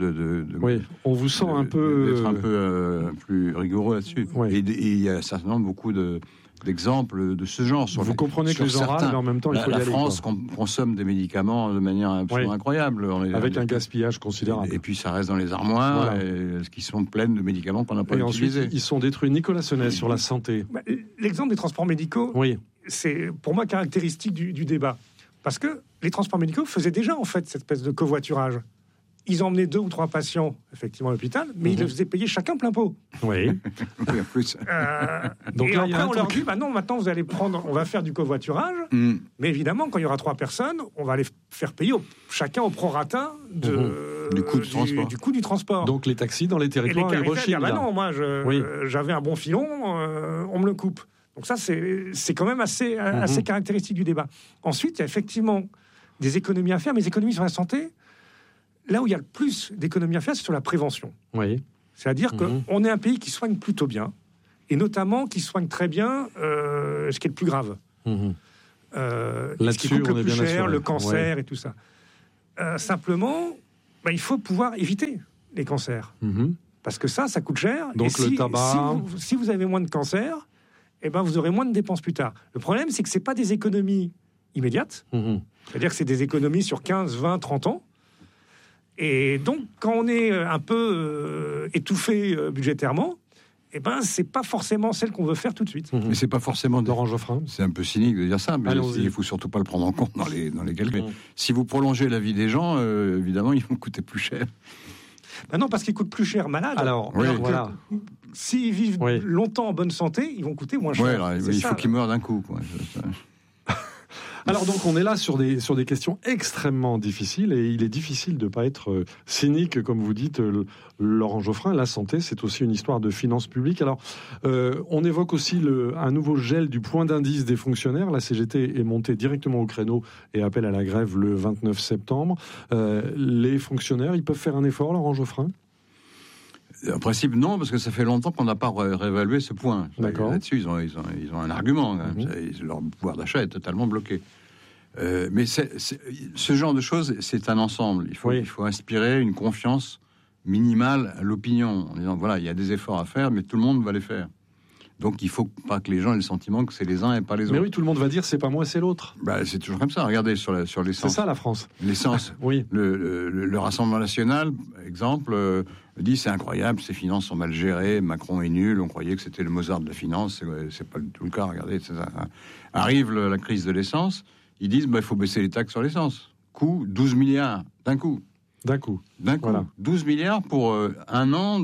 [SPEAKER 15] on vous sent un peu
[SPEAKER 18] d'être un peu plus rigoureux là-dessus. Et il y a certainement beaucoup d'exemples de ce genre.
[SPEAKER 15] Vous comprenez que les gens râlent, mais en même temps, il faut y aller.
[SPEAKER 18] La France consomme des médicaments de manière absolument incroyable.
[SPEAKER 15] Avec un gaspillage considérable.
[SPEAKER 18] Et puis ça reste dans les armoires, qui sont pleines de médicaments qu'on n'a pas utilisés.
[SPEAKER 15] Ensuite, ils sont détruits. Nicolas Senez, sur la santé.
[SPEAKER 16] L'exemple des transports médicaux, c'est pour moi caractéristique du débat. Parce que les transports médicaux faisaient déjà, en fait, cette espèce de covoiturage. Ils emmenaient 2 ou 3 patients, effectivement, à l'hôpital, mais ils les faisaient payer chacun plein pot.
[SPEAKER 15] Oui.
[SPEAKER 18] En plus.
[SPEAKER 16] Donc et là, après, on leur dit, maintenant, vous allez on va faire du covoiturage, mais évidemment, quand il y aura 3 personnes, on va les faire payer chacun au prorata
[SPEAKER 18] du coût du transport.
[SPEAKER 15] Donc les taxis dans les territoires, ils rechignent.
[SPEAKER 16] Non, moi, j'avais un bon filon, on me le coupe. Donc ça, c'est quand même assez caractéristique du débat. Ensuite, il y a effectivement des économies à faire, mais les économies sur la santé, là où il y a le plus d'économies à faire, c'est sur la prévention.
[SPEAKER 15] Oui.
[SPEAKER 16] C'est-à-dire qu'on est un pays qui soigne plutôt bien, et notamment qui soignent très bien ce qui est le plus grave. Ce qui coûte le plus cher, le cancer et tout ça. Simplement, il faut pouvoir éviter les cancers. Parce que ça coûte cher.
[SPEAKER 15] Donc
[SPEAKER 16] et
[SPEAKER 15] le tabac...
[SPEAKER 16] si vous avez moins de cancer, vous aurez moins de dépenses plus tard. Le problème, c'est que ce n'est pas des économies immédiates. C'est-à-dire que c'est des économies sur 15, 20, 30 ans. Et donc, quand on est un peu étouffé budgétairement, c'est pas forcément celle qu'on veut faire tout de suite.
[SPEAKER 18] Mais c'est pas forcément
[SPEAKER 15] Laurent Geoffrin.
[SPEAKER 18] C'est un peu cynique de dire ça, mais il faut surtout pas le prendre en compte dans les calculs. Si vous prolongez la vie des gens, évidemment, ils vont coûter plus cher.
[SPEAKER 16] Non, parce qu'ils coûtent plus cher malades.
[SPEAKER 15] Alors voilà.
[SPEAKER 16] S'ils vivent longtemps en bonne santé, ils vont coûter moins cher.
[SPEAKER 18] Il faut qu'ils meurent d'un coup, quoi.
[SPEAKER 15] Alors donc on est là sur des questions extrêmement difficiles et il est difficile de ne pas être cynique, comme vous dites, Laurent Geoffrin. La santé, c'est aussi une histoire de finances publiques. Alors on évoque aussi un nouveau gel du point d'indice des fonctionnaires. La CGT est montée directement au créneau et appelle à la grève le 29 septembre. Les fonctionnaires, ils peuvent faire un effort, Laurent Geoffrin ?
[SPEAKER 18] En principe, non, parce que ça fait longtemps qu'on n'a pas réévalué ce point.
[SPEAKER 15] D'accord.
[SPEAKER 18] Là-dessus, ils ont un argument. Leur pouvoir d'achat est totalement bloqué. Mais ce genre de choses, c'est un ensemble. Il faut inspirer une confiance minimale à l'opinion, en disant, voilà, il y a des efforts à faire, mais tout le monde va les faire. Donc, il ne faut pas que les gens aient le sentiment que c'est les uns et pas les autres.
[SPEAKER 15] Mais oui, tout le monde va dire, c'est pas moi, c'est l'autre.
[SPEAKER 18] C'est toujours comme ça. Regardez sur l'essence.
[SPEAKER 15] C'est ça, la France.
[SPEAKER 18] L'essence.
[SPEAKER 15] Oui.
[SPEAKER 18] Le Rassemblement national, exemple, dit c'est incroyable, ces finances sont mal gérées, Macron est nul, on croyait que c'était le Mozart de la finance, c'est pas du tout le cas, regardez. Arrive la crise de l'essence, ils disent il faut baisser les taxes sur l'essence. Coût 12 milliards, d'un coup. Voilà. 12 milliards pour un an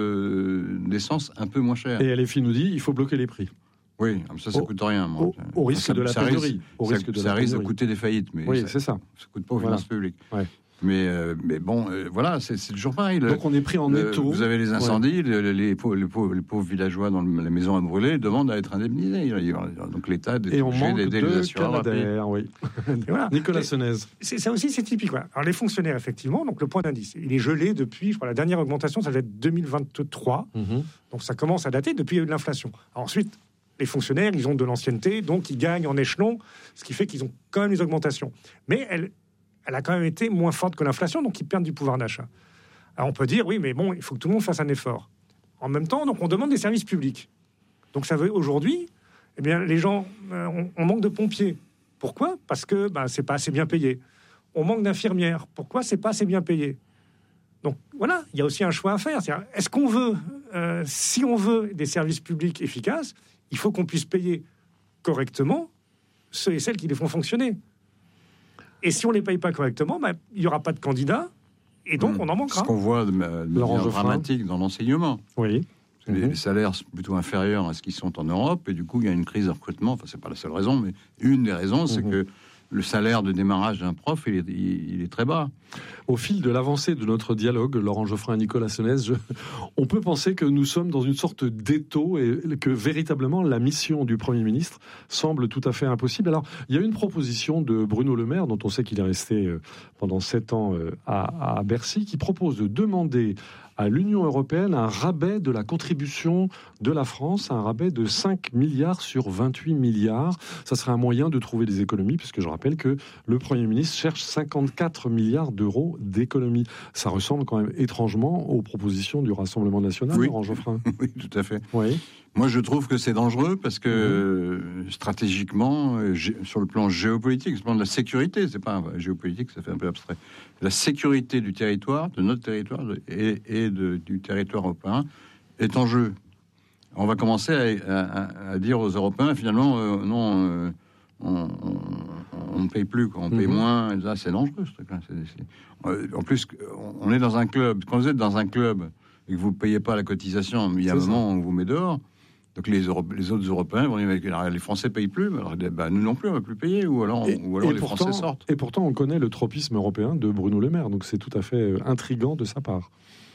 [SPEAKER 18] d'essence un peu moins cher.
[SPEAKER 15] Et LFI nous dit il faut bloquer les prix.
[SPEAKER 18] Oui, ça coûte rien.
[SPEAKER 15] Au risque de la pénurie.
[SPEAKER 18] Ça risque de coûter des faillites. Mais
[SPEAKER 15] oui, c'est ça.
[SPEAKER 18] Ça ne coûte pas aux finances publiques. Ouais. Mais bon, voilà, c'est toujours pareil.
[SPEAKER 15] Donc on est pris en étau.
[SPEAKER 18] Vous avez les incendies, les pauvres villageois dont les maisons à brûler demandent à être indemnisés. Donc l'État est obligé d'aider les assureurs.
[SPEAKER 15] Oui.
[SPEAKER 16] Voilà.
[SPEAKER 15] Nicolas Senez.
[SPEAKER 16] Ça aussi, c'est typique. Ouais. Alors les fonctionnaires, effectivement, donc le point d'indice, il est gelé depuis, je crois, la dernière augmentation, ça va être 2023. Donc ça commence à dater depuis l'inflation. Ensuite, les fonctionnaires, ils ont de l'ancienneté, donc ils gagnent en échelon, ce qui fait qu'ils ont quand même des augmentations. Mais elle a quand même été moins forte que l'inflation, donc ils perdent du pouvoir d'achat. Alors on peut dire, oui, mais bon, il faut que tout le monde fasse un effort. En même temps, donc on demande des services publics. Donc ça veut aujourd'hui, les gens, on manque de pompiers. Pourquoi ? Parce que c'est pas assez bien payé. On manque d'infirmières. Pourquoi c'est pas assez bien payé ? Donc voilà, il y a aussi un choix à faire. C'est-à-dire, est-ce qu'on veut, si on veut des services publics efficaces, il faut qu'on puisse payer correctement ceux et celles qui les font fonctionner. Et si on ne les paye pas correctement, il n'y aura pas de candidats, et donc on en manquera.
[SPEAKER 18] Ce qu'on voit de manière dramatique dans l'enseignement.
[SPEAKER 15] Oui.
[SPEAKER 18] Les salaires sont plutôt inférieurs à ce qu'ils sont en Europe, et du coup, il y a une crise de recrutement. Enfin, c'est pas la seule raison, mais une des raisons, c'est que le salaire de démarrage d'un prof, il est très bas.
[SPEAKER 15] Au fil de l'avancée de notre dialogue, Laurent Geoffrin et Nicolas Senez, on peut penser que nous sommes dans une sorte d'étau et que véritablement la mission du Premier ministre semble tout à fait impossible. Alors, il y a une proposition de Bruno Le Maire, dont on sait qu'il est resté pendant 7 ans à Bercy, qui propose de demander à l'Union européenne un rabais de la contribution de la France, un rabais de 5 milliards sur 28 milliards. Ça serait un moyen de trouver des économies, puisque je rappelle que le Premier ministre cherche 54 milliards d'euros d'économies. Ça ressemble quand même étrangement aux propositions du Rassemblement national, Laurent Geoffrin.
[SPEAKER 18] Oui, tout à fait.
[SPEAKER 15] Oui.
[SPEAKER 18] Moi, je trouve que c'est dangereux parce que stratégiquement, sur le plan géopolitique, sur le plan de la sécurité, c'est pas géopolitique, ça fait un peu abstrait. La sécurité du territoire, de notre territoire et du territoire européen est en jeu. On va commencer à dire aux Européens, finalement, non, on ne paye plus, on paye moins. Là, c'est dangereux, ce truc-là. En plus, on est dans un club. Quand vous êtes dans un club et que vous ne payez pas la cotisation, il y a un moment où on vous met dehors. Donc les autres Européens vont dire, les Français ne payent plus, alors nous non plus, on ne va plus payer, ou alors les Français sortent.
[SPEAKER 15] Et pourtant, on connaît le tropisme européen de Bruno Le Maire, donc c'est tout à fait intriguant de sa part.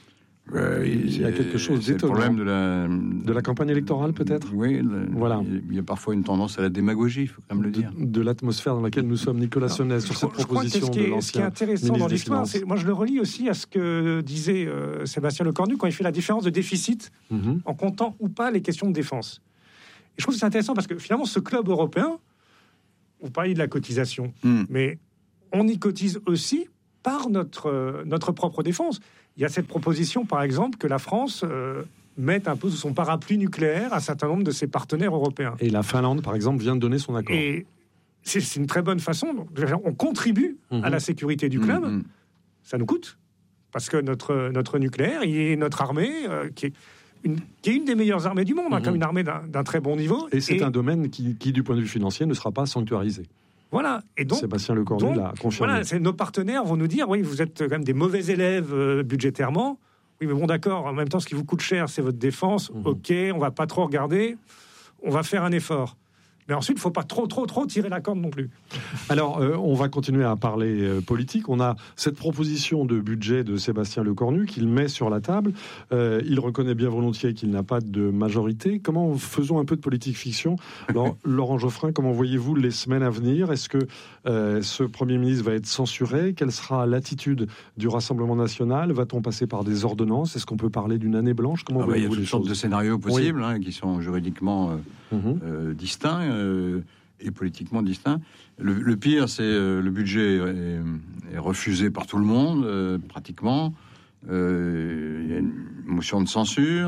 [SPEAKER 15] Il y a quelque chose d'étonnant.
[SPEAKER 18] C'est le problème
[SPEAKER 15] de la campagne électorale, peut-être.
[SPEAKER 18] Oui,
[SPEAKER 15] voilà.
[SPEAKER 18] Il y a parfois une tendance à la démagogie, il faut quand même le dire.
[SPEAKER 15] De l'atmosphère dans laquelle nous sommes, Nicolas Sonnez, sur cette proposition de l'ancien.
[SPEAKER 16] Ce qui est intéressant dans l'histoire, c'est, moi je le relie aussi à ce que disait Sébastien Lecornu quand il fait la différence de déficit en comptant ou pas les questions de défense. Et je trouve que c'est intéressant parce que finalement, ce club européen, vous parliez de la cotisation, mais on y cotise aussi par notre propre défense. Il y a cette proposition, par exemple, que la France mette un peu sous son parapluie nucléaire un certain nombre de ses partenaires européens.
[SPEAKER 15] Et la Finlande, par exemple, vient de donner son accord.
[SPEAKER 16] Et c'est une très bonne façune. On contribue à la sécurité du club. Ça nous coûte. Parce que notre nucléaire, il est notre armée, qui est une des meilleures armées du monde, comme une armée d'un très bon niveau.
[SPEAKER 15] Et c'est un domaine qui, du point de vue financier, ne sera pas sanctuarisé.
[SPEAKER 16] Voilà. Et donc,
[SPEAKER 15] Sébastien Lecornu l'a confirmé.
[SPEAKER 16] Voilà, nos partenaires vont nous dire, oui, vous êtes quand même des mauvais élèves budgétairement. Oui, mais bon, d'accord, en même temps, ce qui vous coûte cher, c'est votre défense. Ok, on va pas trop regarder. On va faire un effort. Mais ensuite, il ne faut pas trop tirer la corde non plus.
[SPEAKER 15] Alors, on va continuer à parler politique. On a cette proposition de budget de Sébastien Lecornu qu'il met sur la table. Il reconnaît bien volontiers qu'il n'a pas de majorité. Faisons un peu de politique fiction. Alors, Laurent Geoffrin, comment voyez-vous les semaines à venir? Est-ce que ce Premier ministre va être censuré? Quelle sera l'attitude du Rassemblement national? Va-t-on passer par des ordonnances? Est-ce qu'on peut parler d'une année blanche? Comment voyez-vous les choses?
[SPEAKER 18] Il y a toutes sortes de scénarios possibles qui sont juridiquement distincts. Et politiquement distincts. Le pire, c'est le budget est refusé par tout le monde, pratiquement. Il y a une motion de censure.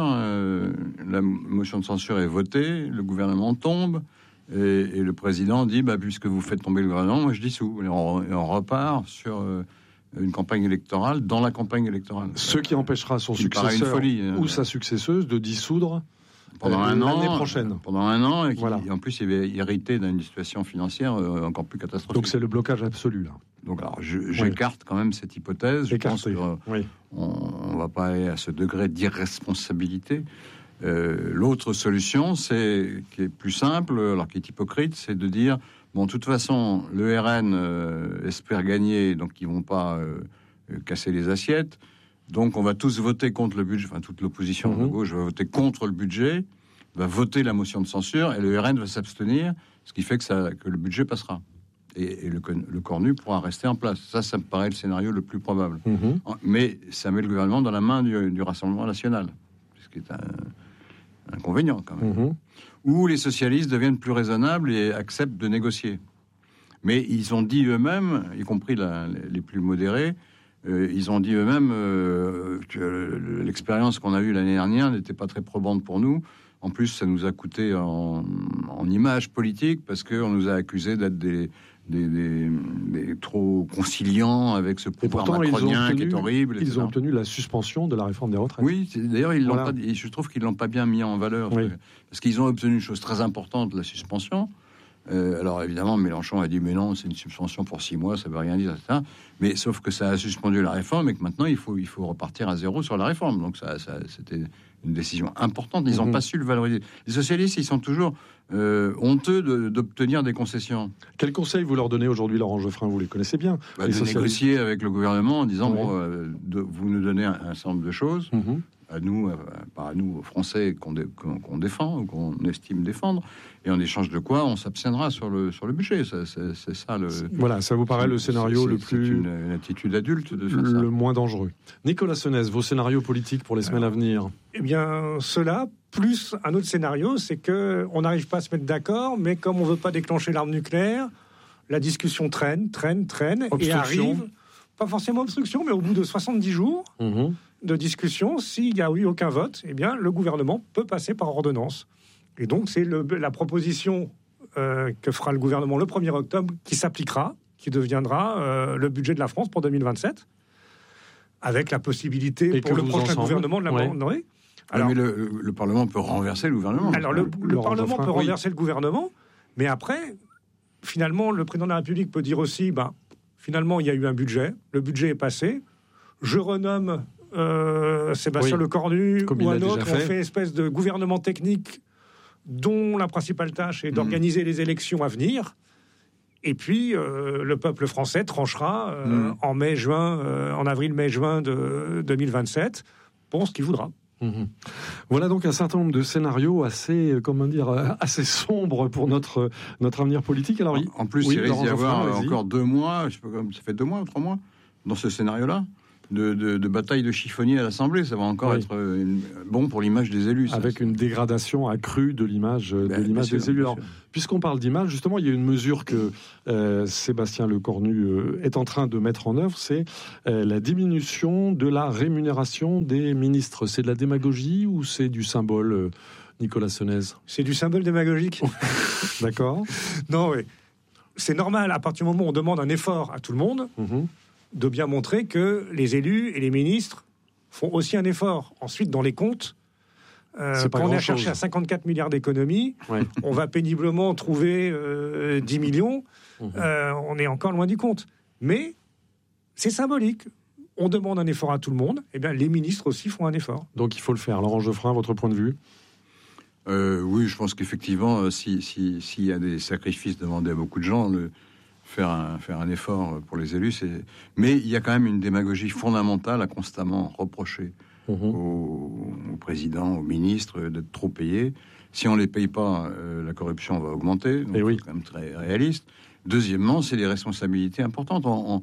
[SPEAKER 18] La motion de censure est votée, le gouvernement tombe, et le président dit puisque vous faites tomber le gouvernement, moi je dissous. Et on repart sur une campagne électorale dans la campagne électorale.
[SPEAKER 15] Ce qui empêchera son successeur ou sa successeuse de dissoudre
[SPEAKER 18] pendant un an,
[SPEAKER 15] l'année prochaine.
[SPEAKER 18] Pendant un an, et en plus, il avait hérité d'une situation financière encore plus catastrophique.
[SPEAKER 15] Donc c'est le blocage absolu, là.
[SPEAKER 18] Donc alors, j'écarte quand même cette hypothèse.
[SPEAKER 15] Écarté.
[SPEAKER 18] Je pense qu'on ne va pas aller à ce degré d'irresponsabilité. L'autre solution, qui est plus simple, alors qui est hypocrite, c'est de dire, de toute façon, le RN espère gagner, donc ils ne vont pas casser les assiettes. Donc on va tous voter contre le budget, enfin toute l'opposition de gauche va voter contre le budget, va voter la motion de censure, et le RN va s'abstenir, ce qui fait que le budget passera. Et le Cornu pourra rester en place. Ça me paraît le scénario le plus probable. Mais ça met le gouvernement dans la main du Rassemblement national, ce qui est un inconvénient quand même. Où les socialistes deviennent plus raisonnables et acceptent de négocier. Mais ils ont dit eux-mêmes, y compris les plus modérés, ils ont dit eux-mêmes que l'expérience qu'on a eue l'année dernière n'était pas très probante pour nous. En plus, ça nous a coûté en image politique parce qu'on nous a accusés d'être des trop conciliants avec ce pouvoir macronien qui est horrible.
[SPEAKER 15] Ils ont obtenu la suspension de la réforme des retraites.
[SPEAKER 18] Oui, d'ailleurs, je trouve qu'ils ne l'ont pas bien mis en valeur. Parce qu'ils ont obtenu une chose très importante, la suspension. Alors évidemment, Mélenchon a dit mais non, c'est une suspension pour 6 mois, ça veut rien dire, etc. Mais sauf que ça a suspendu la réforme et que maintenant il faut repartir à zéro sur la réforme. Donc ça c'était une décision importante. Ils n'ont pas su le valoriser. Les socialistes, ils sont toujours honteux d'obtenir des concessions.
[SPEAKER 15] Quel conseil vous leur donnez aujourd'hui, Laurent Geoffrin? Vous les connaissez bien.
[SPEAKER 18] De négocier avec le gouvernement en disant vous nous donnez un certain nombre de choses. À nous, pas à nous, aux Français qu'on défend, ou qu'on estime défendre, et en échange de quoi on s'abstiendra sur le budget. C'est ça le.
[SPEAKER 15] Voilà, ça vous paraît le scénario le plus.
[SPEAKER 18] C'est une attitude adulte de faire ça.
[SPEAKER 15] Le moins dangereux. Nicolas Sonnez, vos scénarios politiques pour les semaines à venir?
[SPEAKER 16] Eh bien, cela, plus un autre scénario, c'est qu'on n'arrive pas à se mettre d'accord, mais comme on ne veut pas déclencher l'arme nucléaire, la discussion traîne, et arrive, pas forcément obstruction, mais au bout de 70 jours. De discussion, s'il n'y a eu aucun vote, eh bien, le gouvernement peut passer par ordonnance. Et donc, c'est la proposition que fera le gouvernement le 1er octobre qui s'appliquera, qui deviendra le budget de la France pour 2027, avec la possibilité pour le prochain gouvernement de l'amender.
[SPEAKER 18] Alors, mais le Parlement peut renverser le gouvernement.
[SPEAKER 16] Alors, le Parlement peut renverser le gouvernement, mais après, finalement, le président de la République peut dire aussi, finalement, il y a eu un budget, le budget est passé, je renomme Sébastien Lecornu ou un autre, on fait une espèce de gouvernement technique dont la principale tâche est d'organiser les élections à venir, et puis le peuple français tranchera en avril-mai-juin de 2027 pour ce qu'il voudra.
[SPEAKER 15] Voilà donc un certain nombre de scénarios assez sombres pour notre avenir politique. Alors,
[SPEAKER 18] en plus, il risque d'y avoir encore 2 mois, je sais pas, ça fait 2 mois ou 3 mois, dans ce scénario-là, de bataille de chiffonniers à l'Assemblée. Ça va encore être bon pour l'image des élus.
[SPEAKER 15] Avec une dégradation accrue de l'image des élus. Alors, puisqu'on parle d'image, justement, il y a une mesure que Sébastien Lecornu est en train de mettre en œuvre, c'est la diminution de la rémunération des ministres. C'est de la démagogie ou c'est du symbole, Nicolas Senez ?
[SPEAKER 16] C'est du symbole démagogique.
[SPEAKER 15] D'accord.
[SPEAKER 16] Non, oui. C'est normal, à partir du moment où on demande un effort à tout le monde, de bien montrer que les élus et les ministres font aussi un effort. Ensuite, dans les comptes, quand on a cherché à 54 milliards d'économies, on va péniblement trouver 10 millions. On est encore loin du compte. Mais c'est symbolique. On demande un effort à tout le monde. Eh bien, les ministres aussi font un effort.
[SPEAKER 15] Donc il faut le faire. Laurent Geoffrin, votre point de vue ?
[SPEAKER 18] Oui, je pense qu'effectivement, s'il y a des sacrifices demandés à beaucoup de gens, faire un effort pour les élus, mais il y a quand même une démagogie fondamentale à constamment reprocher au président, aux ministres d'être trop payés. Si on les paye pas, la corruption va augmenter. Donc c'est quand même très réaliste. Deuxièmement, c'est des responsabilités importantes.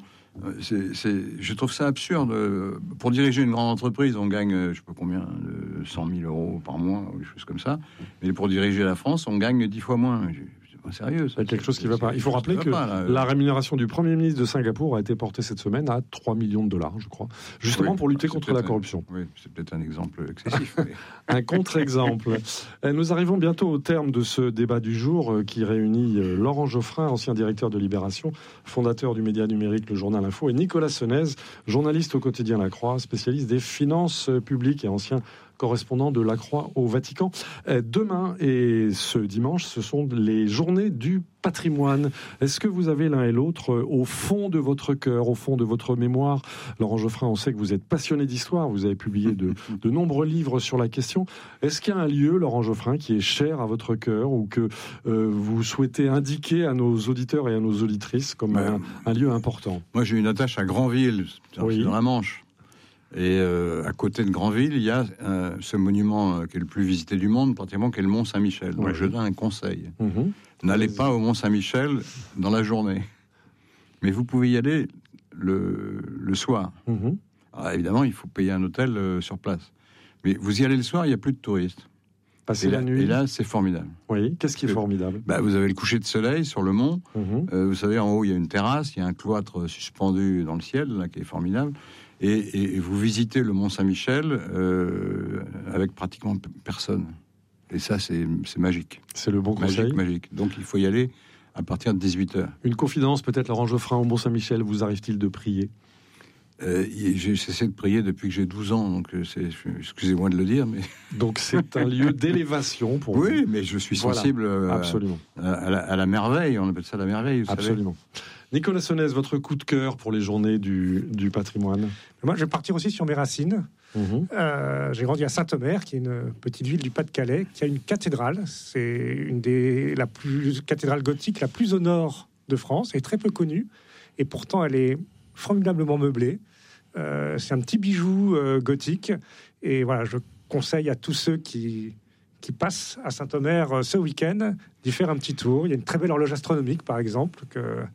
[SPEAKER 18] Je trouve ça absurde. Pour diriger une grande entreprise, on gagne, je sais pas combien, 100 000 euros par mois, ou des choses comme ça. Mais pour diriger la France, on gagne 10 fois moins. Sérieux,
[SPEAKER 15] il y a quelque chose qui ne va pas. Il faut rappeler que la rémunération du Premier ministre de Singapour a été portée cette semaine à 3 millions de dollars, je crois, justement pour lutter contre la corruption.
[SPEAKER 18] Oui, c'est peut-être un exemple excessif. Mais...
[SPEAKER 15] un contre-exemple. Nous arrivons bientôt au terme de ce débat du jour qui réunit Laurent Geoffrin, ancien directeur de Libération, fondateur du média numérique Le Journal Info, et Nicolas Senez, journaliste au quotidien La Croix, spécialiste des finances publiques et ancien correspondant de La Croix au Vatican. Demain et ce dimanche, ce sont les journées du patrimoine. Est-ce que vous avez l'un et l'autre au fond de votre cœur, au fond de votre mémoire ? Laurent Geoffrin, on sait que vous êtes passionné d'histoire, vous avez publié de nombreux livres sur la question. Est-ce qu'il y a un lieu, Laurent Geoffrin, qui est cher à votre cœur ou que vous souhaitez indiquer à nos auditeurs et à nos auditrices comme un lieu important ?
[SPEAKER 18] Moi, j'ai une attache à Granville, dans la Manche. Et à côté de Granville, il y a ce monument qui est le plus visité du monde, pratiquement, qui est le Mont Saint-Michel. Donc je donne un conseil. N'allez pas au Mont Saint-Michel dans la journée. Mais vous pouvez y aller le soir. Alors évidemment, il faut payer un hôtel sur place. Mais vous y allez le soir, il n'y a plus de touristes.
[SPEAKER 15] Passer la nuit.
[SPEAKER 18] Et là, c'est formidable.
[SPEAKER 15] Oui, qu'est-ce qui est formidable ?
[SPEAKER 18] Vous avez le coucher de soleil sur le mont. Vous savez, en haut, il y a une terrasse, il y a un cloître suspendu dans le ciel, là, qui est formidable. Et vous visitez le Mont Saint-Michel avec pratiquement personne. Et ça, c'est magique.
[SPEAKER 15] C'est le bon conseil.
[SPEAKER 18] Magique. Donc, il faut y aller à partir de 18h.
[SPEAKER 15] Une confidence, peut-être, Laurent Geoffrin, au Mont Saint-Michel, vous arrive-t-il de prier ?
[SPEAKER 18] J'ai cessé de prier depuis que j'ai 12 ans, donc excusez-moi de le dire, mais...
[SPEAKER 15] Donc c'est un lieu d'élévation pour vous.
[SPEAKER 18] Oui, mais je suis sensible
[SPEAKER 15] absolument.
[SPEAKER 18] À la merveille, on appelle ça la merveille, vous
[SPEAKER 15] absolument. Savez. Nicolas Senez, votre coup de cœur pour les journées du patrimoine ?
[SPEAKER 16] Moi, je vais partir aussi sur mes racines. J'ai grandi à Saint-Omer, qui est une petite ville du Pas-de-Calais, qui a une cathédrale. C'est une des cathédrales gothiques la plus au nord de France, elle est très peu connue, et pourtant elle est formidablement meublée. C'est un petit bijou gothique, et voilà, je conseille à tous ceux qui passent à Saint-Omer ce week-end d'y faire un petit tour. Il y a une très belle horloge astronomique, par exemple,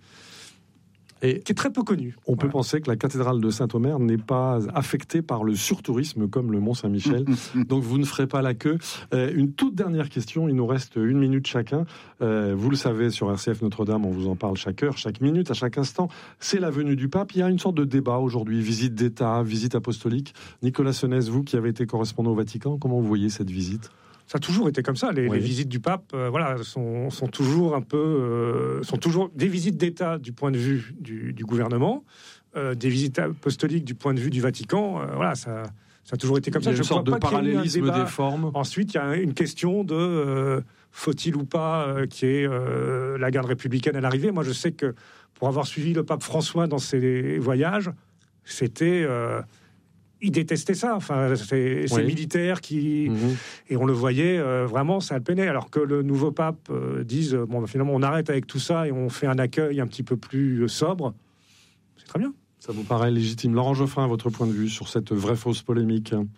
[SPEAKER 16] qui est très peu connue.
[SPEAKER 15] On peut penser que la cathédrale de Saint-Omer n'est pas affectée par le surtourisme comme le Mont Saint-Michel, donc vous ne ferez pas la queue. Une toute dernière question, il nous reste 1 minute chacun. Vous le savez, sur RCF Notre-Dame, on vous en parle chaque heure, chaque minute, à chaque instant. C'est la venue du pape. Il y a une sorte de débat aujourd'hui, visite d'État, visite apostolique. Nicolas Senez, vous qui avez été correspondant au Vatican, comment vous voyez cette visite ?
[SPEAKER 16] Ça a toujours été comme ça. Les visites du pape, sont toujours un peu, sont toujours des visites d'État du point de vue du gouvernement, des visites apostoliques du point de vue du Vatican. Ça a toujours été comme ça.
[SPEAKER 15] Il y a une sorte de parallélisme des formes.
[SPEAKER 16] Ensuite, il y a une question de faut-il ou pas qu'il y ait la garde républicaine à l'arrivée. Moi, je sais que pour avoir suivi le pape François dans ses voyages, c'était il détestait ça. Enfin, ces militaires qui... Et on le voyait, vraiment, ça le peinait. Alors que le nouveau pape dise, finalement, on arrête avec tout ça et on fait un accueil un petit peu plus sobre. C'est très bien.
[SPEAKER 15] Ça vous paraît légitime. Laurent Geoffrin, votre point de vue sur cette vraie-fausse polémique ?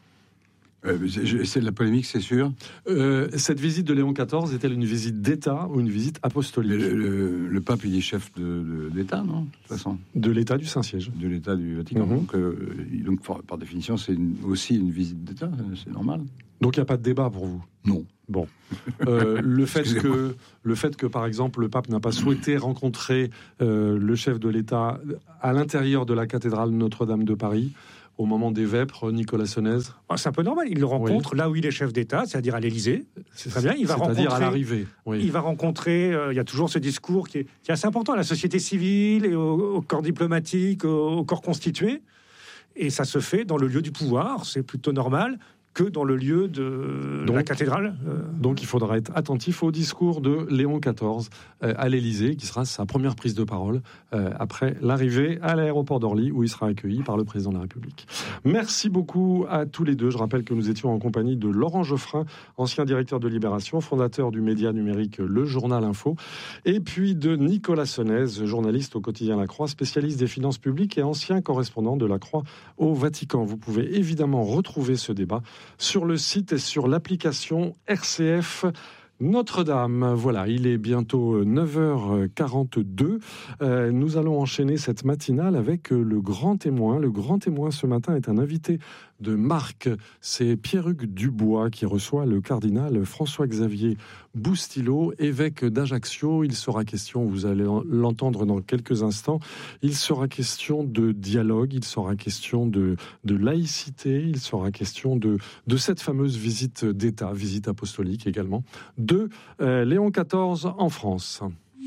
[SPEAKER 18] C'est de la polémique, c'est sûr.
[SPEAKER 15] Cette visite de Léon XIV est-elle une visite d'État ou une visite apostolique ?
[SPEAKER 18] Le pape, il est chef d'État, non ? De toute façon.
[SPEAKER 15] De l'État du Saint-Siège.
[SPEAKER 18] De l'État du Vatican. Donc, par définition, c'est aussi une visite d'État, c'est normal.
[SPEAKER 15] Donc, il n'y a pas de débat pour vous ?
[SPEAKER 18] Non.
[SPEAKER 15] Bon. Le fait que, par exemple, le pape n'a pas souhaité rencontrer le chef de l'État à l'intérieur de la cathédrale Notre-Dame de Paris, au moment des vêpres, Nicolas Senez.
[SPEAKER 16] C'est un peu normal. Il le rencontre là où il est chef d'État, c'est-à-dire à l'Élysée. C'est très bien.
[SPEAKER 15] C'est-à-dire à l'arrivée. Oui.
[SPEAKER 16] Il va rencontrer. Il y a toujours ce discours qui est assez important à la société civile et au corps diplomatique, au corps constitué. Et ça se fait dans le lieu du pouvoir. C'est plutôt normal que dans le lieu de la cathédrale.
[SPEAKER 15] Donc il faudra être attentif au discours de Léon XIV à l'Élysée, qui sera sa première prise de parole après l'arrivée à l'aéroport d'Orly, où il sera accueilli par le président de la République. Merci beaucoup à tous les deux. Je rappelle que nous étions en compagnie de Laurent Geoffrin, ancien directeur de Libération, fondateur du média numérique Le Journal Info, et puis de Nicolas Senez, journaliste au quotidien La Croix, spécialiste des finances publiques et ancien correspondant de La Croix au Vatican. Vous pouvez évidemment retrouver ce débat sur le site et sur l'application RCF Notre-Dame. Voilà, il est bientôt 9h42. Nous allons enchaîner cette matinale avec le grand témoin. Le grand témoin ce matin est un invité de marque. C'est Pierre-Hugues Dubois qui reçoit le cardinal François-Xavier Boustilo, évêque d'Ajaccio. Il sera question, vous allez l'entendre dans quelques instants, il sera question de dialogue, il sera question de laïcité, il sera question de cette fameuse visite d'État, visite apostolique également, de Léon XIV en France.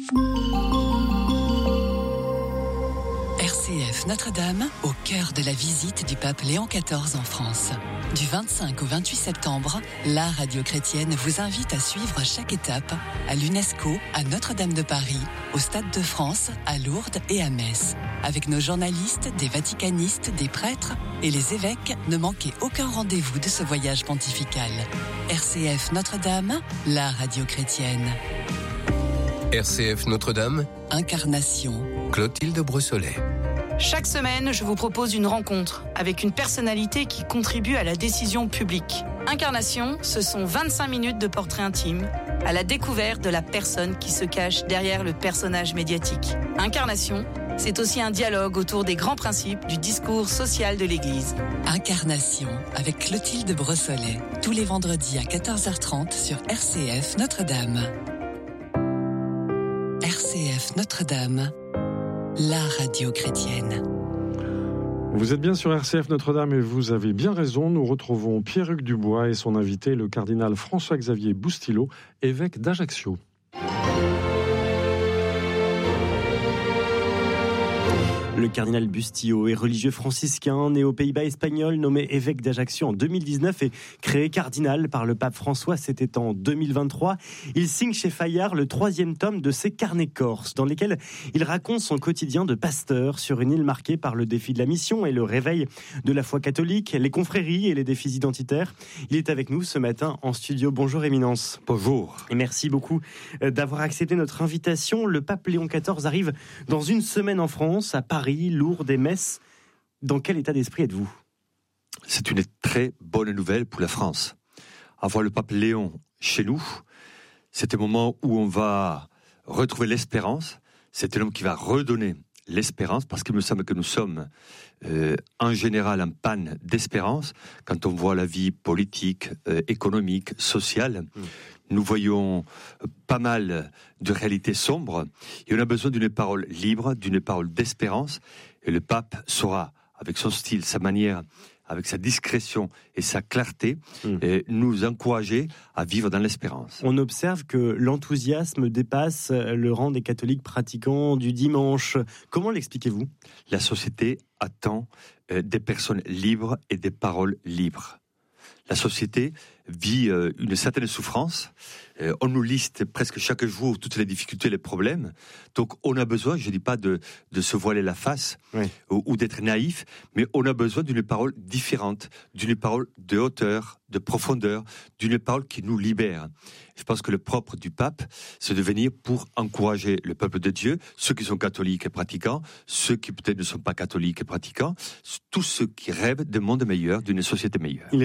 [SPEAKER 4] RCF Notre-Dame, au cœur de la visite du pape Léon XIV en France. Du 25 au 28 septembre, la radio chrétienne vous invite à suivre chaque étape à l'UNESCO, à Notre-Dame de Paris, au Stade de France, à Lourdes et à Metz. Avec nos journalistes, des vaticanistes, des prêtres et les évêques, ne manquez aucun rendez-vous de ce voyage pontifical. RCF Notre-Dame, la radio chrétienne.
[SPEAKER 17] RCF Notre-Dame,
[SPEAKER 4] Incarnation.
[SPEAKER 17] Clotilde Brossolet.
[SPEAKER 19] Chaque semaine, je vous propose une rencontre avec une personnalité qui contribue à la décision publique. Incarnation, ce sont 25 minutes de portrait intime, à la découverte de la personne qui se cache derrière le personnage médiatique. Incarnation, c'est aussi un dialogue autour des grands principes du discours social de l'Église.
[SPEAKER 4] Incarnation, avec Clotilde Brossolet, tous les vendredis à 14h30 sur RCF Notre-Dame. RCF Notre-Dame, la radio chrétienne.
[SPEAKER 15] Vous êtes bien sur RCF Notre-Dame et vous avez bien raison. Nous retrouvons Pierre-Hugues Dubois et son invité, le cardinal François-Xavier Boustilo, évêque d'Ajaccio.
[SPEAKER 1] Le cardinal Bustillo est religieux franciscain, né aux Pays-Bas espagnols, nommé évêque d'Ajaccio en 2019 et créé cardinal par le pape François, c'était en 2023. Il signe chez Fayard le 3e tome de ses carnets corses, dans lesquels il raconte son quotidien de pasteur sur une île marquée par le défi de la mission et le réveil de la foi catholique, les confréries et les défis identitaires. Il est avec nous ce matin en studio. Bonjour Éminence.
[SPEAKER 20] Bonjour.
[SPEAKER 1] Et merci beaucoup d'avoir accepté notre invitation. Le pape Léon XIV arrive dans une semaine en France, à Paris, Lourdes et Metz. Dans quel état d'esprit êtes-vous ?
[SPEAKER 20] C'est une très bonne nouvelle pour la France. Avoir le pape Léon chez nous, c'est un moment où on va retrouver l'espérance. C'est un homme qui va redonner l'espérance, parce qu'il me semble que nous sommes en général en panne d'espérance quand on voit la vie politique, économique, sociale. Nous voyons pas mal de réalités sombres et on a besoin d'une parole libre, d'une parole d'espérance. Et le pape saura, avec son style, sa manière, avec sa discrétion et sa clarté, nous encourager à vivre dans l'espérance.
[SPEAKER 1] On observe que l'enthousiasme dépasse le rang des catholiques pratiquants du dimanche. Comment l'expliquez-vous ?
[SPEAKER 20] La société attend des personnes libres et des paroles libres. La société vit une certaine souffrance. On nous liste presque chaque jour toutes les difficultés, les problèmes. Donc on a besoin, je ne dis pas de se voiler la face ou d'être naïf, mais on a besoin d'une parole différente, d'une parole de hauteur, de profondeur, d'une parole qui nous libère. Je pense que le propre du pape, c'est de venir pour encourager le peuple de Dieu, ceux qui sont catholiques et pratiquants, ceux qui peut-être ne sont pas catholiques et pratiquants, tous ceux qui rêvent d'un monde meilleur, d'une société meilleure.
[SPEAKER 1] Il règne dans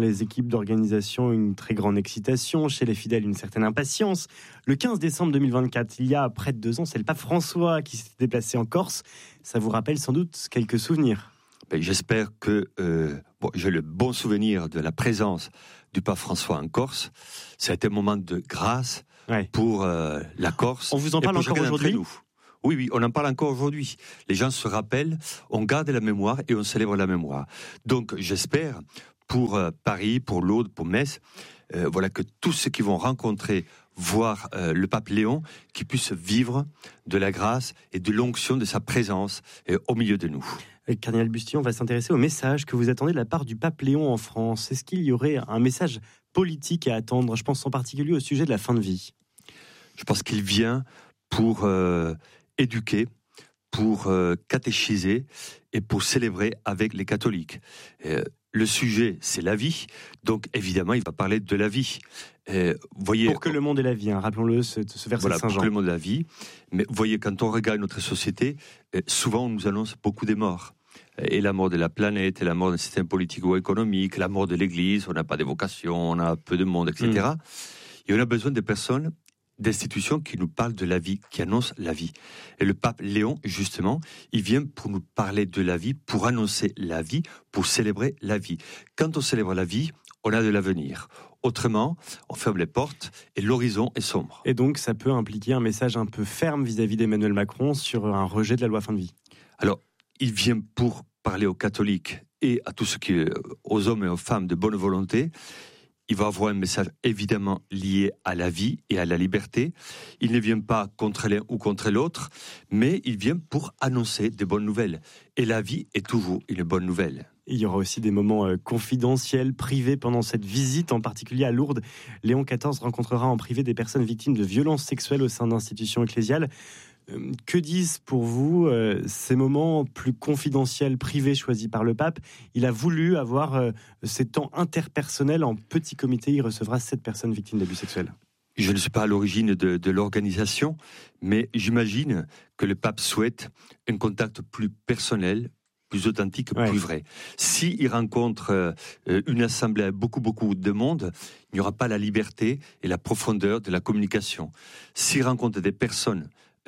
[SPEAKER 1] les équipes d'organisation une très grande excitation, chez les fidèles une certaine impatience. Le 15 décembre 2024, il y a près de 2 ans, c'est le pape François qui s'est déplacé en Corse. Ça vous rappelle sans doute quelques souvenirs?
[SPEAKER 20] J'espère que j'ai le bon souvenir de la présence du pape François en Corse. Ça a été un moment de grâce pour la Corse.
[SPEAKER 1] On vous en parle encore aujourd'hui?
[SPEAKER 20] Oui, on en parle encore aujourd'hui. Les gens se rappellent, on garde la mémoire et on célèbre la mémoire. Donc j'espère pour Paris, pour l'Aude, pour Metz, que tous ceux qui vont rencontrer, voir le pape Léon, qui puissent vivre de la grâce et de l'onction de sa présence au milieu de nous.
[SPEAKER 1] Cardinal Bustillo, on va s'intéresser au message que vous attendez de la part du pape Léon en France. Est-ce qu'il y aurait un message politique à attendre? Je pense en particulier au sujet de la fin de vie.
[SPEAKER 20] Je pense qu'il vient pour éduquer, pour catéchiser et pour célébrer avec les catholiques. Le sujet, c'est la vie, donc évidemment, il va parler de la vie. Voyez,
[SPEAKER 1] pour que le monde ait la vie, rappelons-le, ce verset de Saint Jean.
[SPEAKER 20] Pour que le monde ait la vie. Mais voyez, quand on regarde notre société, souvent on nous annonce beaucoup des morts. Et la mort de la planète, et la mort d'un système politique ou économique, la mort de l'Église, on n'a pas d'évocation, on a peu de monde, etc. Et on a besoin de personnes, d'institutions qui nous parlent de la vie, qui annoncent la vie. Et le pape Léon, justement, il vient pour nous parler de la vie, pour annoncer la vie, pour célébrer la vie. Quand on célèbre la vie, on a de l'avenir. Autrement, on ferme les portes et l'horizon est sombre.
[SPEAKER 1] Et donc, ça peut impliquer un message un peu ferme vis-à-vis d'Emmanuel Macron sur un rejet de la loi fin de vie.
[SPEAKER 20] Alors, il vient pour parler aux catholiques et à tous ceux aux hommes et aux femmes de bonne volonté. Il va avoir un message évidemment lié à la vie et à la liberté. Il ne vient pas contre l'un ou contre l'autre, mais il vient pour annoncer des bonnes nouvelles. Et la vie est toujours une bonne nouvelle.
[SPEAKER 1] Il y aura aussi des moments confidentiels, privés pendant cette visite, en particulier à Lourdes. Léon XIV rencontrera en privé des personnes victimes de violences sexuelles au sein d'institutions ecclésiales. Que disent pour vous ces moments plus confidentiels, privés choisis par le pape? Il a voulu avoir ces temps interpersonnels en petit comité. Il recevra 7 personnes victimes d'abus sexuels.
[SPEAKER 20] Je ne suis pas à l'origine de l'organisation, mais j'imagine que le pape souhaite un contact plus personnel, plus authentique, plus vrai. S'il rencontre une assemblée avec beaucoup de monde, il n'y aura pas la liberté et la profondeur de la communication. S'il rencontre des personnes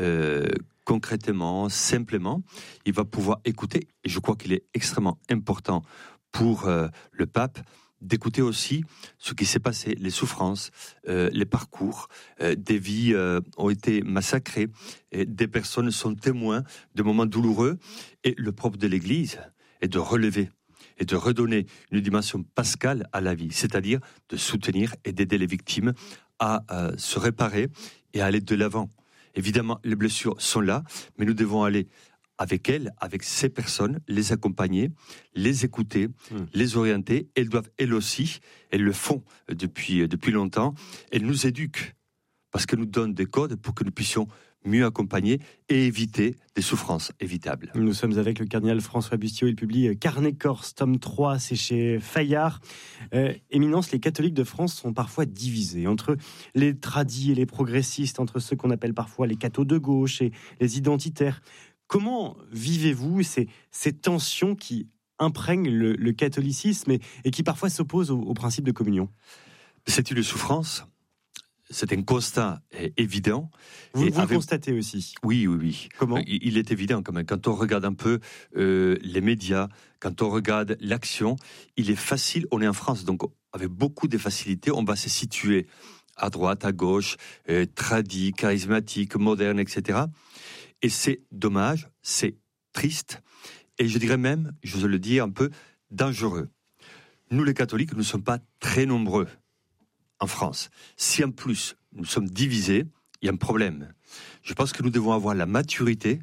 [SPEAKER 20] concrètement, simplement, il va pouvoir écouter, et je crois qu'il est extrêmement important pour le pape d'écouter aussi ce qui s'est passé, les souffrances, les parcours, des vies ont été massacrées, et des personnes sont témoins de moments douloureux, et le propre de l'Église est de relever et de redonner une dimension pascale à la vie, c'est-à-dire de soutenir et d'aider les victimes à se réparer et à aller de l'avant. Évidemment, les blessures sont là, mais nous devons aller avec elles, avec ces personnes, les accompagner, les écouter, les orienter. Elles doivent, elles aussi, elles le font depuis longtemps, elles nous éduquent, parce qu'elles nous donnent des codes pour que nous puissions mieux accompagner et éviter des souffrances évitables.
[SPEAKER 1] Nous sommes avec le cardinal François Bustillo. Il publie Carnet Corse, tome 3, c'est chez Fayard. Éminence, les catholiques de France sont parfois divisés entre les tradis et les progressistes, entre ceux qu'on appelle parfois les cathos de gauche et les identitaires. Comment vivez-vous ces tensions qui imprègnent le catholicisme et qui parfois s'opposent au principe de communion?
[SPEAKER 20] C'est une souffrance. C'est un constat évident.
[SPEAKER 1] Vous le constatez aussi?
[SPEAKER 20] Oui.
[SPEAKER 1] Comment?
[SPEAKER 20] Il est évident quand même. Quand on regarde un peu les médias, quand on regarde l'action, il est facile, on est en France, donc avec beaucoup de facilité, on va se situer à droite, à gauche, tradis, charismatiques, modernes, etc. Et c'est dommage, c'est triste, et je dirais même, j'ose le dire, un peu dangereux. Nous les catholiques, nous ne sommes pas très nombreux en France. Si en plus nous sommes divisés, il y a un problème. Je pense que nous devons avoir la maturité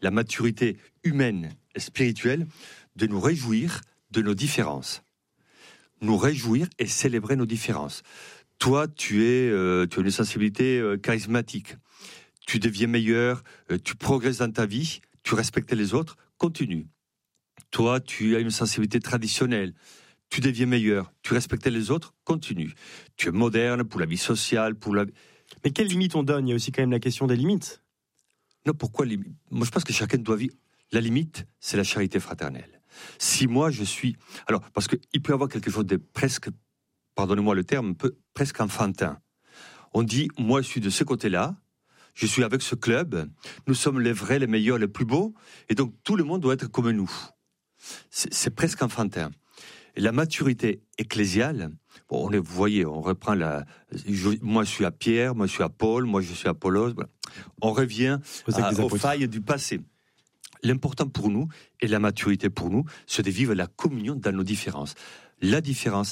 [SPEAKER 20] humaine et spirituelle, de nous réjouir de nos différences. Nous réjouir et célébrer nos différences. Toi, tu as une sensibilité charismatique. Tu deviens meilleur, tu progresses dans ta vie, tu respectes les autres, continue. Toi, tu as une sensibilité traditionnelle. Tu deviens meilleur, tu respectes les autres, continue. Tu es moderne pour la vie sociale,
[SPEAKER 1] Mais quelles limites on donne? Il y a aussi quand même la question des limites.
[SPEAKER 20] Non, pourquoi limite? Moi, je pense que chacun doit vivre. La limite, c'est la charité fraternelle. Si moi je suis... Alors, parce qu'il peut y avoir quelque chose de presque, pardonnez-moi le terme, presque enfantin. On dit, moi je suis de ce côté-là, je suis avec ce club, nous sommes les vrais, les meilleurs, les plus beaux, et donc tout le monde doit être comme nous. C'est presque enfantin. Et la maturité ecclésiale, bon, vous voyez, on reprend moi je suis à Pierre, moi je suis à Paul, moi je suis à Apollos, voilà. On revient aux failles du passé. L'important pour nous, et la maturité pour nous, c'est de vivre la communion dans nos différences. La différence